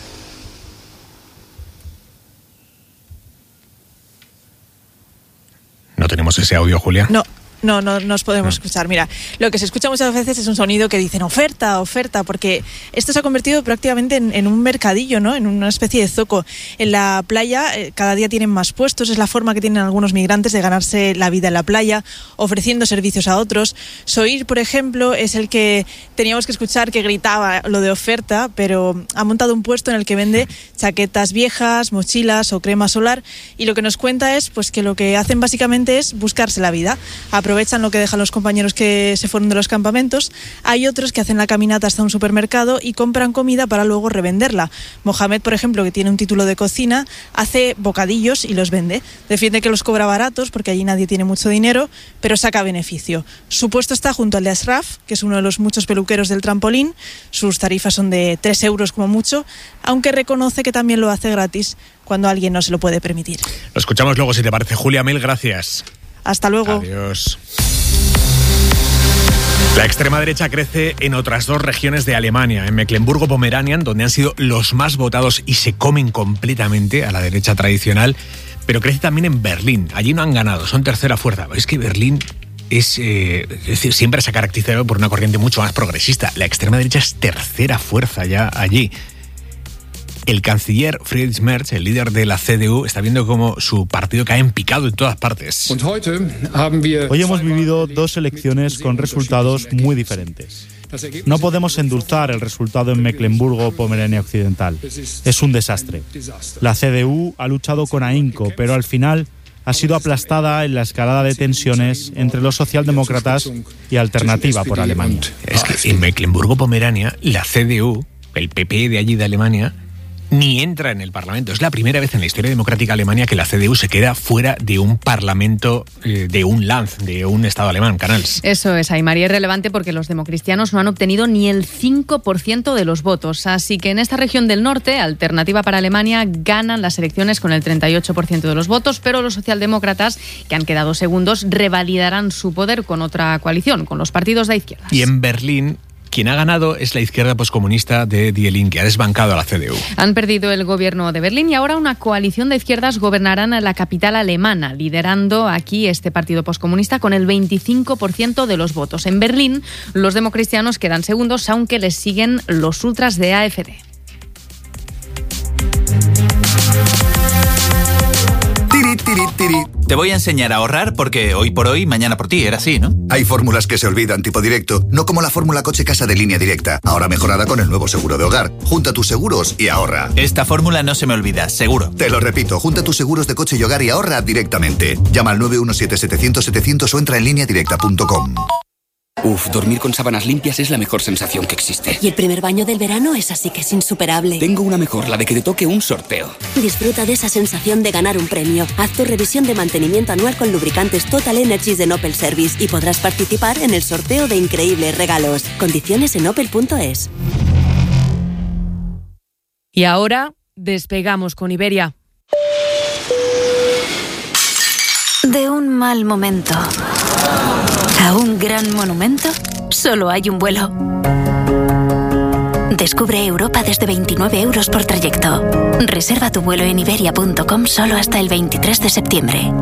¿No tenemos ese audio, Julia? No. No, no nos podemos escuchar. Mira, lo que se escucha muchas veces es un sonido que dicen oferta, oferta, porque esto se ha convertido prácticamente en, en un mercadillo, ¿no? En una especie de zoco. En la playa eh, cada día tienen más puestos, es la forma que tienen algunos migrantes de ganarse la vida en la playa, ofreciendo servicios a otros. Soir, por ejemplo, es el que teníamos que escuchar que gritaba lo de oferta, pero ha montado un puesto en el que vende chaquetas viejas, mochilas o crema solar, y lo que nos cuenta es pues que lo que hacen básicamente es buscarse la vida. A aprovechan lo que dejan los compañeros que se fueron de los campamentos. Hay otros que hacen la caminata hasta un supermercado y compran comida para luego revenderla. Mohamed, por ejemplo, que tiene un título de cocina, hace bocadillos y los vende. Defiende que los cobra baratos porque allí nadie tiene mucho dinero, pero saca beneficio. Su puesto está junto al de Ashraf, que es uno de los muchos peluqueros del Trampolín. Sus tarifas son de tres euros como mucho, aunque reconoce que también lo hace gratis cuando alguien no se lo puede permitir. Lo escuchamos luego, si te parece. Julia, mil gracias. Hasta luego. Adiós. La extrema derecha crece en otras dos regiones de Alemania, en Mecklemburgo-Pomerania, donde han sido los más votados y se comen completamente a la derecha tradicional, pero crece también en Berlín. Allí no han ganado, son tercera fuerza. Es que Berlín es, eh, es decir, siempre se ha caracterizado por una corriente mucho más progresista. La extrema derecha es tercera fuerza ya allí. El canciller Friedrich Merz, el líder de la C D U, está viendo cómo su partido cae en picado en todas partes. Hoy hemos vivido dos elecciones con resultados muy diferentes. No podemos endulzar el resultado en Mecklemburgo-Pomerania Occidental. Es un desastre. La C D U ha luchado con ahínco, pero al final ha sido aplastada en la escalada de tensiones entre los socialdemócratas y Alternativa por Alemania. Es que en Mecklemburgo-Pomerania, la C D U, el P P de allí de Alemania, ni entra en el Parlamento. Es la primera vez en la historia democrática alemana que la C D U se queda fuera de un Parlamento, eh, de un Land, de un Estado alemán, Canals. Eso es, Aymar, y es relevante porque los democristianos no han obtenido ni el cinco por ciento de los votos. Así que en esta región del norte, Alternativa para Alemania ganan las elecciones con el treinta y ocho por ciento de los votos, pero los socialdemócratas, que han quedado segundos, revalidarán su poder con otra coalición, con los partidos de izquierda. Y en Berlín, quien ha ganado es la izquierda poscomunista de Die Linke, ha desbancado a la C D U. Han perdido el gobierno de Berlín y ahora una coalición de izquierdas gobernarán a la capital alemana, liderando aquí este partido poscomunista con el veinticinco por ciento de los votos. En Berlín, los democristianos quedan segundos, aunque les siguen los ultras de A F D. Tiri, tiri, tiri. Te voy a enseñar a ahorrar porque hoy por hoy, mañana por ti, era así, ¿no? Hay fórmulas que se olvidan tipo directo, no como la fórmula coche-casa de Línea Directa, ahora mejorada con el nuevo seguro de hogar. Junta tus seguros y ahorra. Esta fórmula no se me olvida, seguro. Te lo repito, junta tus seguros de coche y hogar y ahorra directamente. Llama al nueve uno siete, setecientos, setecientos o entra en línea directa punto com. Uf, dormir con sábanas limpias es la mejor sensación que existe. Y el primer baño del verano es así que es insuperable. Tengo una mejor, la de que te toque un sorteo. Disfruta de esa sensación de ganar un premio. Haz tu revisión de mantenimiento anual con lubricantes Total Energies de Opel Service y podrás participar en el sorteo de increíbles regalos. Condiciones en opel punto es. Y ahora despegamos con Iberia. De un mal momento a un gran monumento, solo hay un vuelo. Descubre Europa desde veintinueve euros por trayecto. Reserva tu vuelo en iberia punto com solo hasta el veintitrés de septiembre.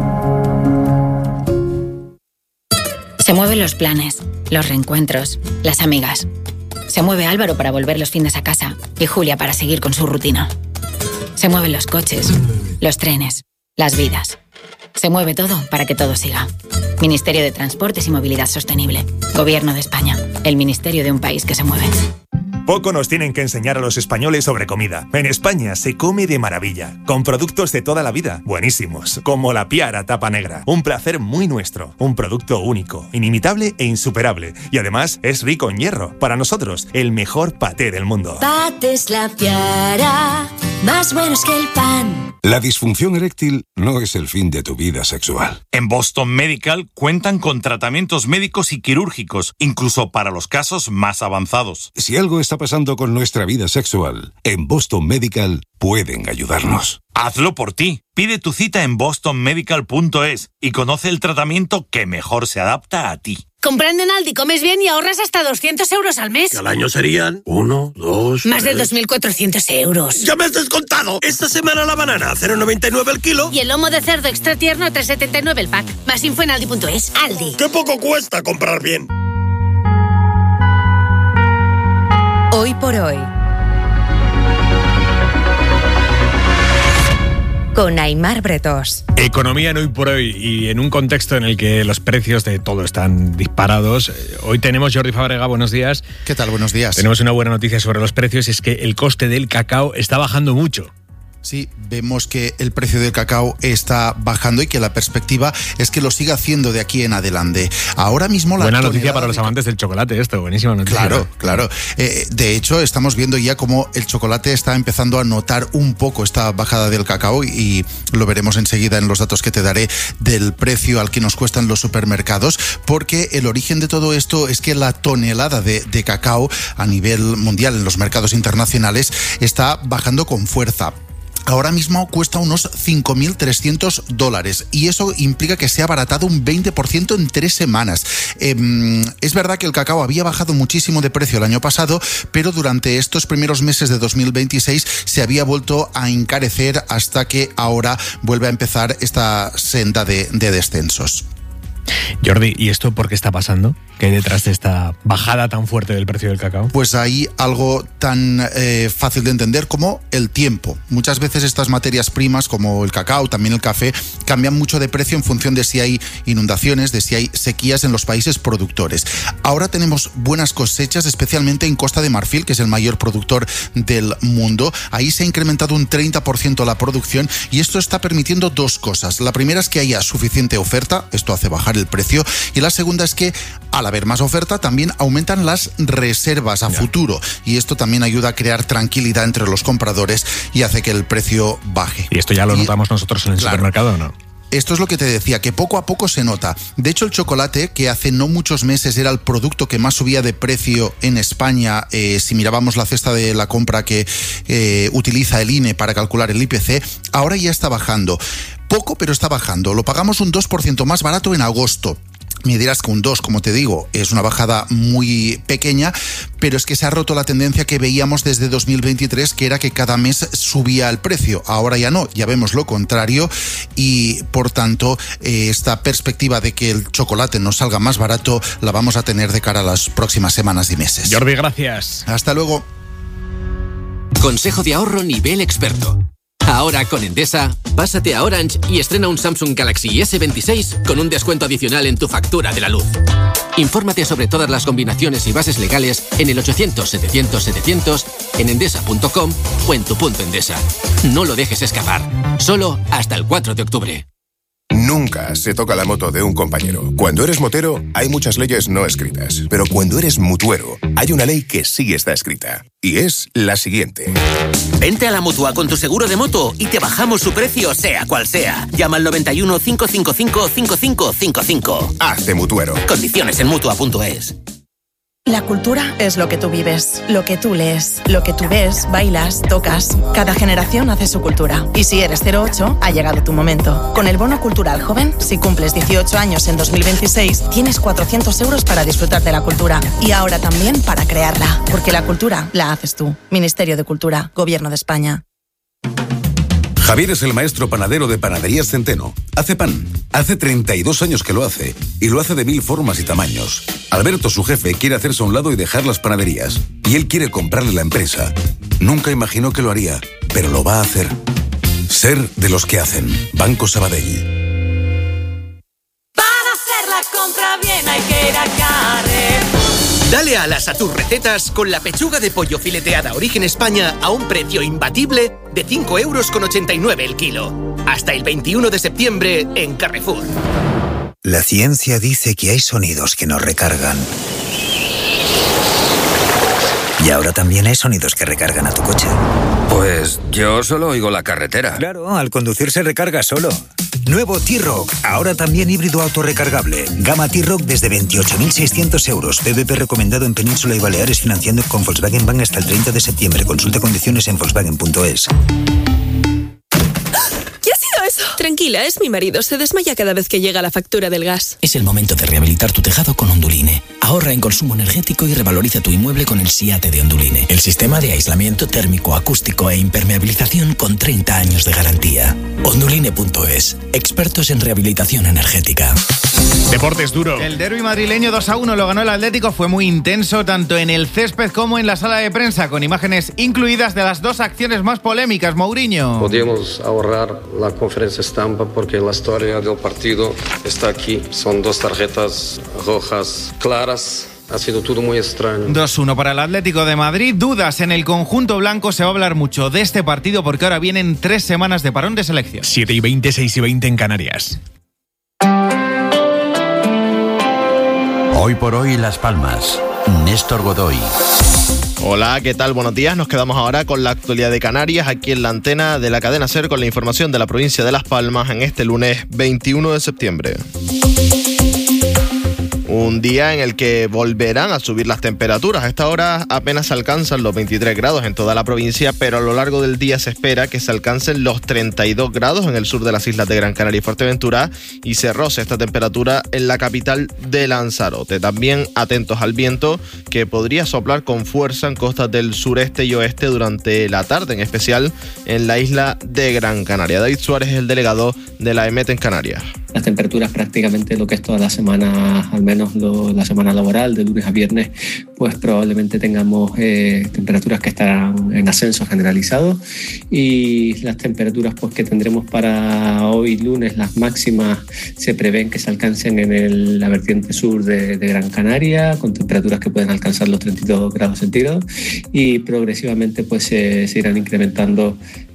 Se mueven los planes, los reencuentros, las amigas. Se mueve Álvaro para volver los fines a casa y Julia para seguir con su rutina. Se mueven los coches, los trenes, las vidas. Se mueve todo para que todo siga. Ministerio de Transportes y Movilidad Sostenible. Gobierno de España. El ministerio de un país que se mueve. Poco nos tienen que enseñar a los españoles sobre comida. En España se come de maravilla, con productos de toda la vida, buenísimos, como la Piara Tapa Negra. Un placer muy nuestro, un producto único, inimitable e insuperable. Y además es rico en hierro. Para nosotros, el mejor paté del mundo. Patés La Piara, más buenos que el pan. La disfunción eréctil no es el fin de tu vida sexual. En Boston Medical cuentan con tratamientos médicos y quirúrgicos, incluso para los casos más avanzados. Si algo está pasando con nuestra vida sexual, en Boston Medical pueden ayudarnos. Hazlo por ti. Pide tu cita en boston medical punto es y conoce el tratamiento que mejor se adapta a ti. Comprando en Aldi comes bien y ahorras hasta doscientos euros al mes. Al año serían uno, dos... Más de dos mil cuatrocientos euros. ¡Ya me has descontado! Esta semana la banana, cero coma noventa y nueve el kilo. Y el lomo de cerdo extra tierno, tres coma setenta y nueve el pack. Más info en aldi punto es. Aldi. ¡Qué poco cuesta comprar bien! Hoy por hoy. Con Aymar Bretos. Economía en Hoy por Hoy, y en un contexto en el que los precios de todo están disparados. Hoy tenemos, Jordi Fábrega, buenos días. ¿Qué tal? Buenos días. Tenemos una buena noticia sobre los precios, es que el coste del cacao está bajando mucho. Sí, vemos que el precio del cacao está bajando y que la perspectiva es que lo siga haciendo de aquí en adelante. Ahora mismo la Buena noticia para los amantes del chocolate esto, buenísima noticia. Claro, claro. Eh, de hecho, estamos viendo ya cómo el chocolate está empezando a notar un poco esta bajada del cacao y lo veremos enseguida en los datos que te daré del precio al que nos cuestan los supermercados, porque el origen de todo esto es que la tonelada de, de cacao a nivel mundial en los mercados internacionales está bajando con fuerza. Ahora mismo cuesta unos cinco mil trescientos dólares y eso implica que se ha abaratado un veinte por ciento en tres semanas. Eh, es verdad que el cacao había bajado muchísimo de precio el año pasado, pero durante estos primeros meses de dos mil veintiséis se había vuelto a encarecer hasta que ahora vuelve a empezar esta senda de, de descensos. Jordi, ¿y esto por qué está pasando? ¿Qué hay detrás de esta bajada tan fuerte del precio del cacao? Pues hay algo tan eh, fácil de entender como el tiempo. Muchas veces estas materias primas, como el cacao, también el café, cambian mucho de precio en función de si hay inundaciones, de si hay sequías en los países productores. Ahora tenemos buenas cosechas, especialmente en Costa de Marfil, que es el mayor productor del mundo. Ahí se ha incrementado un treinta por ciento la producción y esto está permitiendo dos cosas. La primera es que haya suficiente oferta, esto hace bajar el precio, y la segunda es que al haber más oferta también aumentan las reservas a futuro y esto también ayuda a crear tranquilidad entre los compradores y hace que el precio baje. ¿Y esto ya lo y, notamos nosotros en el claro, supermercado o no? Esto es lo que te decía, que poco a poco se nota. De hecho, el chocolate, que hace no muchos meses era el producto que más subía de precio en España, eh, si mirábamos la cesta de la compra que eh, utiliza el I N E para calcular el I P C, ahora ya está bajando. Poco, pero está bajando. Lo pagamos un dos por ciento más barato en agosto. Me dirás que un dos, como te digo, es una bajada muy pequeña, pero es que se ha roto la tendencia que veíamos desde dos mil veintitrés, que era que cada mes subía el precio. Ahora ya no, ya vemos lo contrario y, por tanto, eh, esta perspectiva de que el chocolate nos salga más barato la vamos a tener de cara a las próximas semanas y meses. Jordi, gracias. Hasta luego. Consejo de ahorro nivel experto. Ahora con Endesa, pásate a Orange y estrena un Samsung Galaxy ese veintiséis con un descuento adicional en tu factura de la luz. Infórmate sobre todas las combinaciones y bases legales en el ochocientos setecientos setecientos, en endesa punto com o en tu punto Endesa. No lo dejes escapar. Solo hasta el cuatro de octubre. Nunca se toca la moto de un compañero. Cuando eres motero, hay muchas leyes no escritas. Pero cuando eres mutuero, hay una ley que sí está escrita. Y es la siguiente. Vente a la Mutua con tu seguro de moto y te bajamos su precio, sea cual sea. Llama al noventa y uno, cinco cinco cinco, cinco cinco cinco cinco. Hazte mutuero. Condiciones en mutua punto es. La cultura es lo que tú vives, lo que tú lees, lo que tú ves, bailas, tocas. Cada generación hace su cultura. Y si eres cero ocho, ha llegado tu momento. Con el Bono Cultural Joven, si cumples dieciocho años en dos mil veintiséis, tienes cuatrocientos euros para disfrutar de la cultura. Y ahora también para crearla. Porque la cultura la haces tú. Ministerio de Cultura, Gobierno de España. Javier es el maestro panadero de Panaderías Centeno. Hace pan. Hace treinta y dos años que lo hace. Y lo hace de mil formas y tamaños. Alberto, su jefe, quiere hacerse a un lado y dejar las panaderías. Y él quiere comprarle la empresa. Nunca imaginó que lo haría, pero lo va a hacer. Ser de los que hacen. Banco Sabadell. Para hacer la compra bien hay que ir a Carrefour. Dale alas a tus recetas con la pechuga de pollo fileteada Origen España a un precio imbatible de cinco euros con ochenta y nueve el kilo. Hasta el veintiuno de septiembre en Carrefour. La ciencia dice que hay sonidos que nos recargan. Y ahora también hay sonidos que recargan a tu coche. Pues yo solo oigo la carretera. Claro, al conducir se recarga solo. Nuevo T-Roc, ahora también híbrido autorrecargable. Gama T-Roc desde veintiocho mil seiscientos euros. P V P recomendado en Península y Baleares, financiando con Volkswagen Bank hasta el treinta de septiembre. Consulta condiciones en volkswagen punto es. ¿Qué ha sido eso? Tranquila, es mi marido. Se desmaya cada vez que llega la factura del gas. Es el momento de rehabilitar tu tejado con Onduline. Ahorra en consumo energético y revaloriza tu inmueble con el SIATE de Onduline. El sistema de aislamiento térmico, acústico e impermeabilización con treinta años de garantía. Onduline punto es. Expertos en rehabilitación energética. Deportes duro. El derbi madrileño dos a uno lo ganó el Atlético. Fue muy intenso tanto en el césped como en la sala de prensa, con imágenes incluidas de las dos acciones más polémicas. Mourinho. Podíamos ahorrar la conferencia estampa porque la historia del partido está aquí. Son dos tarjetas rojas claras Ha sido todo muy extraño. dos uno para el Atlético de Madrid. Dudas en el conjunto blanco. Se va a hablar mucho de este partido porque ahora vienen tres semanas de parón de selección. siete y veinte, seis y veinte en Canarias. Hoy por hoy Las Palmas. Néstor Godoy. Hola, ¿qué tal? Buenos días. Nos quedamos ahora con la actualidad de Canarias, aquí en la antena de la cadena SER, con la información de la provincia de Las Palmas en este lunes veintiuno de septiembre. Un día en el que volverán a subir las temperaturas. A esta hora apenas alcanzan los veintitrés grados en toda la provincia, pero a lo largo del día se espera que se alcancen los treinta y dos grados en el sur de las islas de Gran Canaria y Fuerteventura y se roce esta temperatura en la capital de Lanzarote. También atentos al viento, que podría soplar con fuerza en costas del sureste y oeste durante la tarde, en especial en la isla de Gran Canaria. David Suárez es el delegado de la EMET en Canarias. Las temperaturas prácticamente lo que es toda la semana, al menos lo, la semana laboral, de lunes a viernes, pues probablemente tengamos eh, temperaturas que estarán en ascenso generalizado, y las temperaturas pues que tendremos para hoy lunes, las máximas se prevén que se alcancen en el, la vertiente sur de, de Gran Canaria, con temperaturas que pueden alcanzar los treinta y dos grados centígrados, y progresivamente pues se, se irán incrementando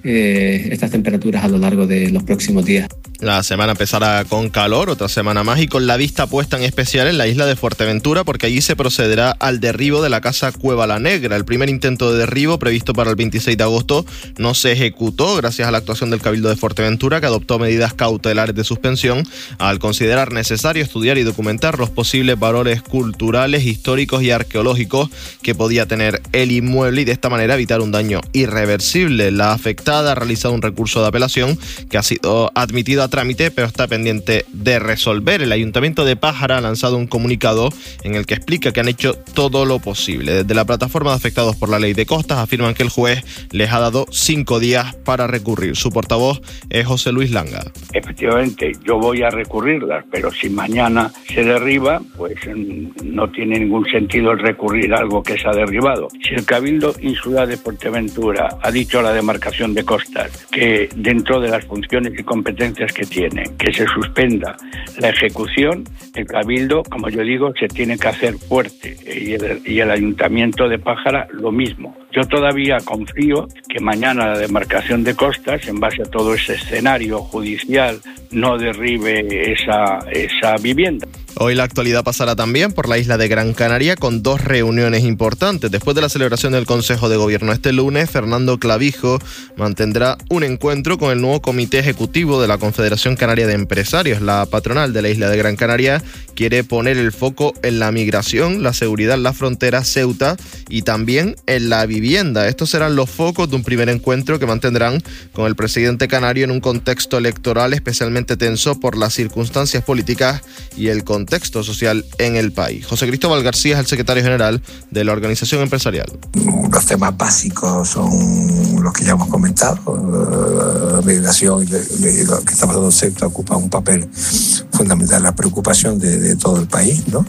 eh, estas temperaturas a lo largo de los próximos días. La semana empezará con calor, otra semana más, y con la vista puesta en especial en la isla de Fuerteventura, porque allí se procederá al derribo de la casa Cueva La Negra. El primer intento de derribo, previsto para el veintiséis de agosto, no se ejecutó gracias a la actuación del Cabildo de Fuerteventura, que adoptó medidas cautelares de suspensión al considerar necesario estudiar y documentar los posibles valores culturales, históricos y arqueológicos que podía tener el inmueble, y de esta manera evitar un daño irreversible. La afectada ha realizado un recurso de apelación que ha sido admitido a trámite, pero está pendiente de resolver. El Ayuntamiento de Pájara ha lanzado un comunicado en el que explica que han hecho todo lo posible. Desde la plataforma de afectados por la ley de costas afirman que el juez les ha dado cinco días para recurrir. Su portavoz es José Luis Langa. Efectivamente, yo voy a recurrirlas, pero si mañana se derriba, pues no tiene ningún sentido el recurrir a algo que se ha derribado. Si el Cabildo Insular de Fuerteventura ha dicho a la demarcación de costas que dentro de las funciones y competencias que tiene, que se suspenda la ejecución, el Cabildo, como yo digo, se tiene que hacer fuerte, y el, y el Ayuntamiento de Pájara lo mismo. Yo todavía confío que mañana la demarcación de costas, en base a todo ese escenario judicial, no derribe esa, esa vivienda. Hoy la actualidad pasará también por la isla de Gran Canaria, con dos reuniones importantes. Después de la celebración del Consejo de Gobierno este lunes, Fernando Clavijo mantendrá un encuentro con el nuevo Comité Ejecutivo de la Confederación Canaria de Empresarios. La patronal de la isla de Gran Canaria quiere poner el foco en la migración, la seguridad en la frontera, Ceuta, y también en la vivienda. Estos serán los focos de un primer encuentro que mantendrán con el presidente canario en un contexto electoral especialmente tenso por las circunstancias políticas y el contexto contexto social en el país. José Cristóbal García es el secretario general de la organización empresarial. Los temas básicos son los que ya hemos comentado. La migración y lo que está pasando en Ceuta ocupa un papel fundamental, la preocupación de, de todo el país, ¿no?,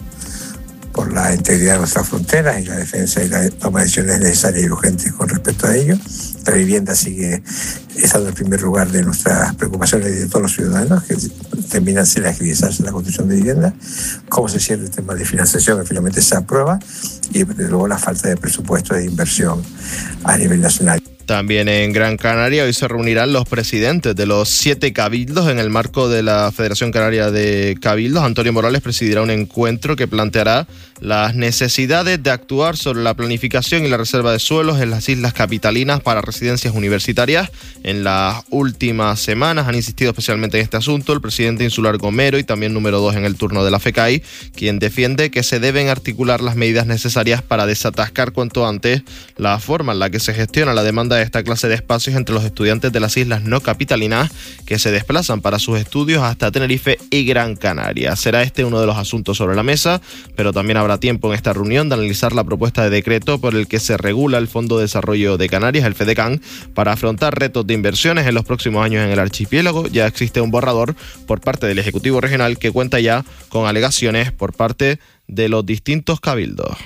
por la integridad de nuestras fronteras y la defensa y la toma de decisiones necesarias y urgentes con respecto a ello. La vivienda sigue estando en el primer lugar de nuestras preocupaciones y de todos los ciudadanos, que terminan sin agilizarse la construcción de vivienda. Cómo se cierra el tema de financiación, que finalmente se aprueba, y desde luego la falta de presupuesto de inversión a nivel nacional. También en Gran Canaria hoy se reunirán los presidentes de los siete cabildos en el marco de la Federación Canaria de Cabildos. Antonio Morales presidirá un encuentro que planteará las necesidades de actuar sobre la planificación y la reserva de suelos en las islas capitalinas para residencias universitarias. En las últimas semanas han insistido especialmente en este asunto el presidente insular Gomero y también número dos en el turno de la FECAI, quien defiende que se deben articular las medidas necesarias para desatascar cuanto antes la forma en la que se gestiona la demanda de esta clase de espacios entre los estudiantes de las islas no capitalinas que se desplazan para sus estudios hasta Tenerife y Gran Canaria. Será este uno de los asuntos sobre la mesa, pero también habrá tiempo en esta reunión de analizar la propuesta de decreto por el que se regula el Fondo de Desarrollo de Canarias, el FEDECAN, para afrontar retos de inversiones en los próximos años en el archipiélago. Ya existe un borrador por parte del Ejecutivo Regional que cuenta ya con alegaciones por parte de los distintos cabildos.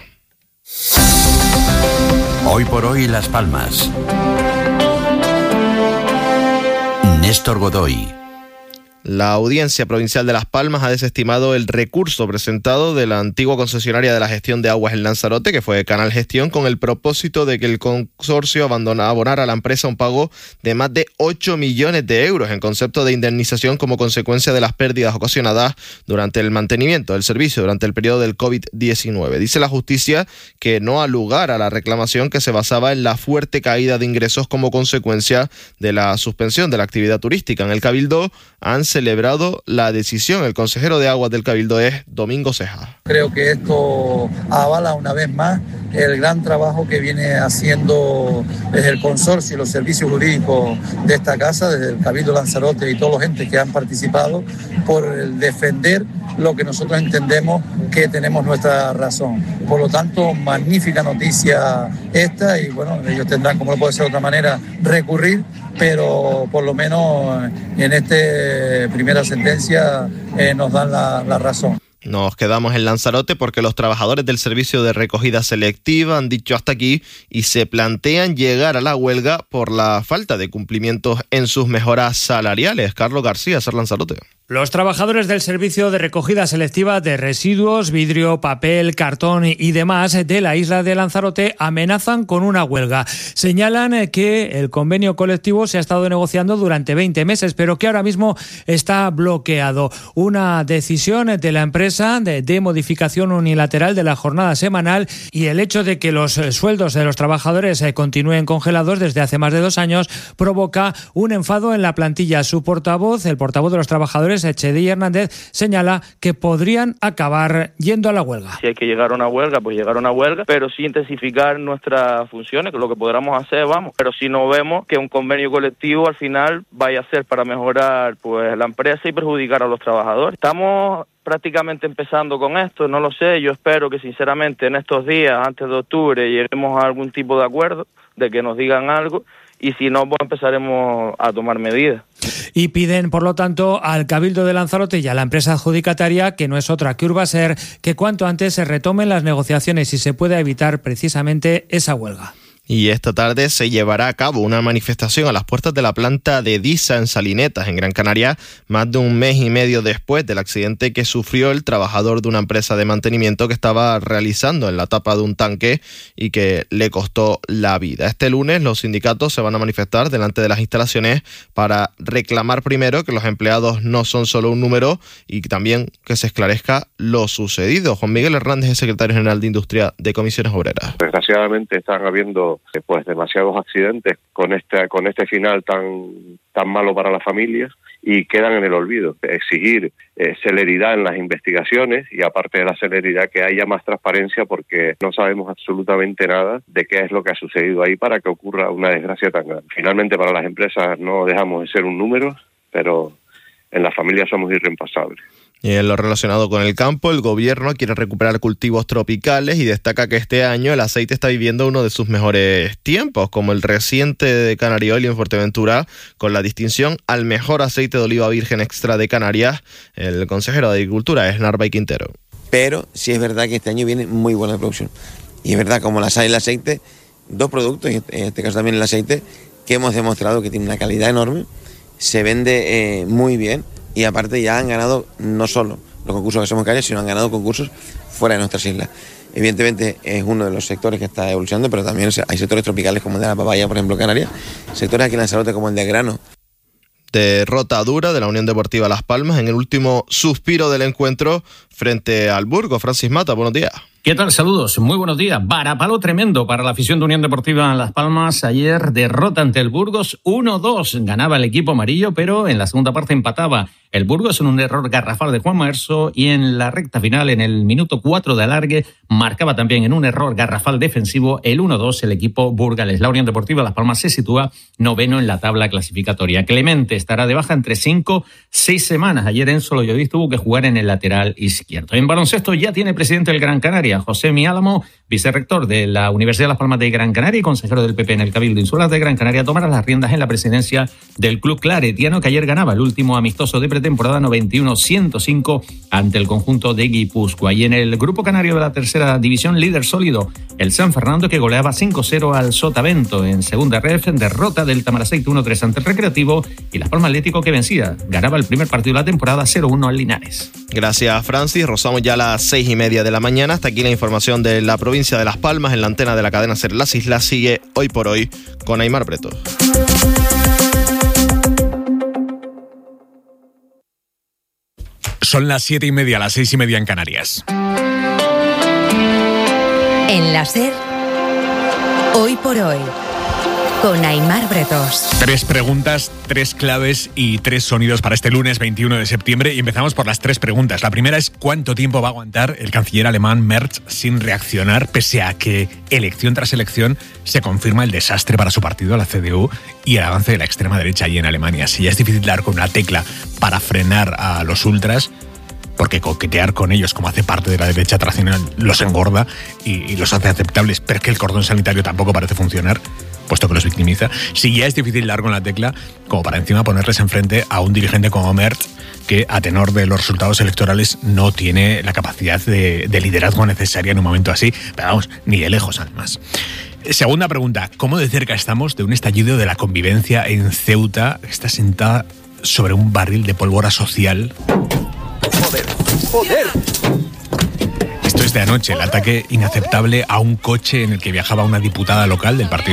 Hoy por hoy Las Palmas. Néstor Godoy. La Audiencia Provincial de Las Palmas ha desestimado el recurso presentado de la antigua concesionaria de la gestión de aguas en Lanzarote, que fue Canal Gestión, con el propósito de que el consorcio abandonara, abonara a la empresa un pago de más de ocho millones de euros en concepto de indemnización como consecuencia de las pérdidas ocasionadas durante el mantenimiento del servicio durante el periodo del COVID diecinueve. Dice la justicia que no ha lugar a la reclamación, que se basaba en la fuerte caída de ingresos como consecuencia de la suspensión de la actividad turística. En el Cabildo han celebrado la decisión. El consejero de Aguas del Cabildo es Domingo Ceja. Creo que esto avala una vez más el gran trabajo que viene haciendo desde el consorcio y los servicios jurídicos de esta casa, desde el Cabildo Lanzarote y todos los entes que han participado, por el defender lo que nosotros entendemos que tenemos nuestra razón. Por lo tanto, magnífica noticia esta, y bueno, ellos tendrán, como no puede ser de otra manera, recurrir, pero por lo menos en esta primera sentencia eh, nos dan la, la razón. Nos quedamos en Lanzarote porque los trabajadores del servicio de recogida selectiva han dicho hasta aquí y se plantean llegar a la huelga por la falta de cumplimientos en sus mejoras salariales. Carlos García, Ser Lanzarote. Los trabajadores del servicio de recogida selectiva de residuos, vidrio, papel, cartón y demás de la isla de Lanzarote amenazan con una huelga. Señalan que el convenio colectivo se ha estado negociando durante veinte meses, pero que ahora mismo está bloqueado. Una decisión de la empresa de, de modificación unilateral de la jornada semanal y el hecho de que los sueldos de los trabajadores continúen congelados desde hace más de dos años provoca un enfado en la plantilla. Su portavoz, el portavoz de los trabajadores, Echedi Hernández, señala que podrían acabar yendo a la huelga. Si hay que llegar a una huelga, pues llegar a una huelga, pero sí intensificar nuestras funciones, que es lo que podamos hacer, vamos. Pero si no vemos que un convenio colectivo al final vaya a ser para mejorar pues la empresa y perjudicar a los trabajadores. Estamos prácticamente empezando con esto, no lo sé, yo espero que sinceramente en estos días, antes de octubre, lleguemos a algún tipo de acuerdo, de que nos digan algo, y si no, pues empezaremos a tomar medidas. Y piden, por lo tanto, al Cabildo de Lanzarote y a la empresa adjudicataria, que no es otra que Urbaser, que cuanto antes se retomen las negociaciones y se pueda evitar precisamente esa huelga. Y esta tarde se llevará a cabo una manifestación a las puertas de la planta de Disa en Salinetas, en Gran Canaria, más de un mes y medio después del accidente que sufrió el trabajador de una empresa de mantenimiento que estaba realizando en la tapa de un tanque y que le costó la vida. Este lunes los sindicatos se van a manifestar delante de las instalaciones para reclamar primero que los empleados no son solo un número y también que se esclarezca lo sucedido. Juan Miguel Hernández es secretario general de Industria de Comisiones Obreras. Desgraciadamente están habiendo pues demasiados accidentes con este con este final tan tan malo para las familias y quedan en el olvido. Exigir eh, celeridad en las investigaciones y, aparte de la celeridad, que haya más transparencia, porque no sabemos absolutamente nada de qué es lo que ha sucedido ahí para que ocurra una desgracia tan grande. Finalmente, para las empresas no dejamos de ser un número, pero en las familias somos irreemplazables. Y en lo relacionado con el campo, el gobierno quiere recuperar cultivos tropicales y destaca que este año el aceite está viviendo uno de sus mejores tiempos, como el reciente de Canarioli en Fuerteventura, con la distinción al mejor aceite de oliva virgen extra de Canarias. El consejero de Agricultura es Narváez Quintero. Pero sí es verdad que este año viene muy buena producción. Y es verdad, como la sal y el aceite, dos productos, en este caso también el aceite, que hemos demostrado que tiene una calidad enorme, se vende eh, muy bien. Y aparte ya han ganado no solo los concursos que somos en Canarias, sino han ganado concursos fuera de nuestras islas. Evidentemente es uno de los sectores que está evolucionando, pero también hay sectores tropicales como el de la papaya, por ejemplo, en Canarias, sectores aquí en Lanzarote como el del grano. Derrota dura de la Unión Deportiva Las Palmas en el último suspiro del encuentro frente al Burgos. Francis Mata, buenos días. ¿Qué tal? Saludos, muy buenos días. Varapalo tremendo para la afición de Unión Deportiva Las Palmas. Ayer derrota ante el Burgos uno dos. Ganaba el equipo amarillo, pero en la segunda parte empataba el Burgos en un error garrafal de Juan Maerso, y en la recta final, en el minuto cuatro de alargue, marcaba también en un error garrafal defensivo el uno dos el equipo burgalés. La Unión Deportiva Las Palmas se sitúa noveno en la tabla clasificatoria. Clemente estará de baja entre cinco, seis semanas. Ayer Enzo Loyoviz tuvo que jugar en el lateral izquierdo. En baloncesto ya tiene presidente el Gran Canaria. Andalucía. José Miálamo, vicerrector de la Universidad de Las Palmas de Gran Canaria y consejero del P P en el Cabildo Insular de Gran Canaria, tomará las riendas en la presidencia del club claretiano, que ayer ganaba el último amistoso de pretemporada noventa y uno a ciento cinco ante el conjunto de Guipúzcoa. Y en el grupo canario de la tercera división, líder sólido, el San Fernando, que goleaba cinco cero al Sotavento. En segunda ref, derrota del Tamaraceite uno tres ante el Recreativo, y Las Palmas Atlético, que vencía, ganaba el primer partido de la temporada cero uno al Linares. Gracias, Francis. Rozamos ya a las seis y media de la mañana. Hasta aquí la información de la provincia de Las Palmas. En la antena de la cadena SER Las Islas sigue Hoy por Hoy con Aimar Breto. Son las siete y media, las seis y media en Canarias. En la SER, Hoy por Hoy, con Aimar Bretos. Tres preguntas, tres claves y tres sonidos para este lunes veintiuno de septiembre. Y empezamos por las tres preguntas. La primera es: ¿cuánto tiempo va a aguantar el canciller alemán Merz sin reaccionar, pese a que elección tras elección se confirma el desastre para su partido, la C D U, y el avance de la extrema derecha allí en Alemania? Si ya es difícil dar con una tecla para frenar a los ultras, porque coquetear con ellos, como hace parte de la derecha tradicional, los engorda y, y los hace aceptables, pero es que el cordón sanitario tampoco parece funcionar, puesto que los victimiza. Si ya es difícil dar con la tecla, como para encima ponerles enfrente a un dirigente como Merz, que a tenor de los resultados electorales no tiene la capacidad de, de liderazgo necesaria en un momento así, pero vamos, ni de lejos además. Segunda pregunta: ¿cómo de cerca estamos de un estallido de la convivencia en Ceuta? Está sentada sobre un barril de pólvora social. ¡Joder! ¡Joder! Esto es de anoche, el ataque inaceptable a un coche en el que viajaba una diputada local del Partido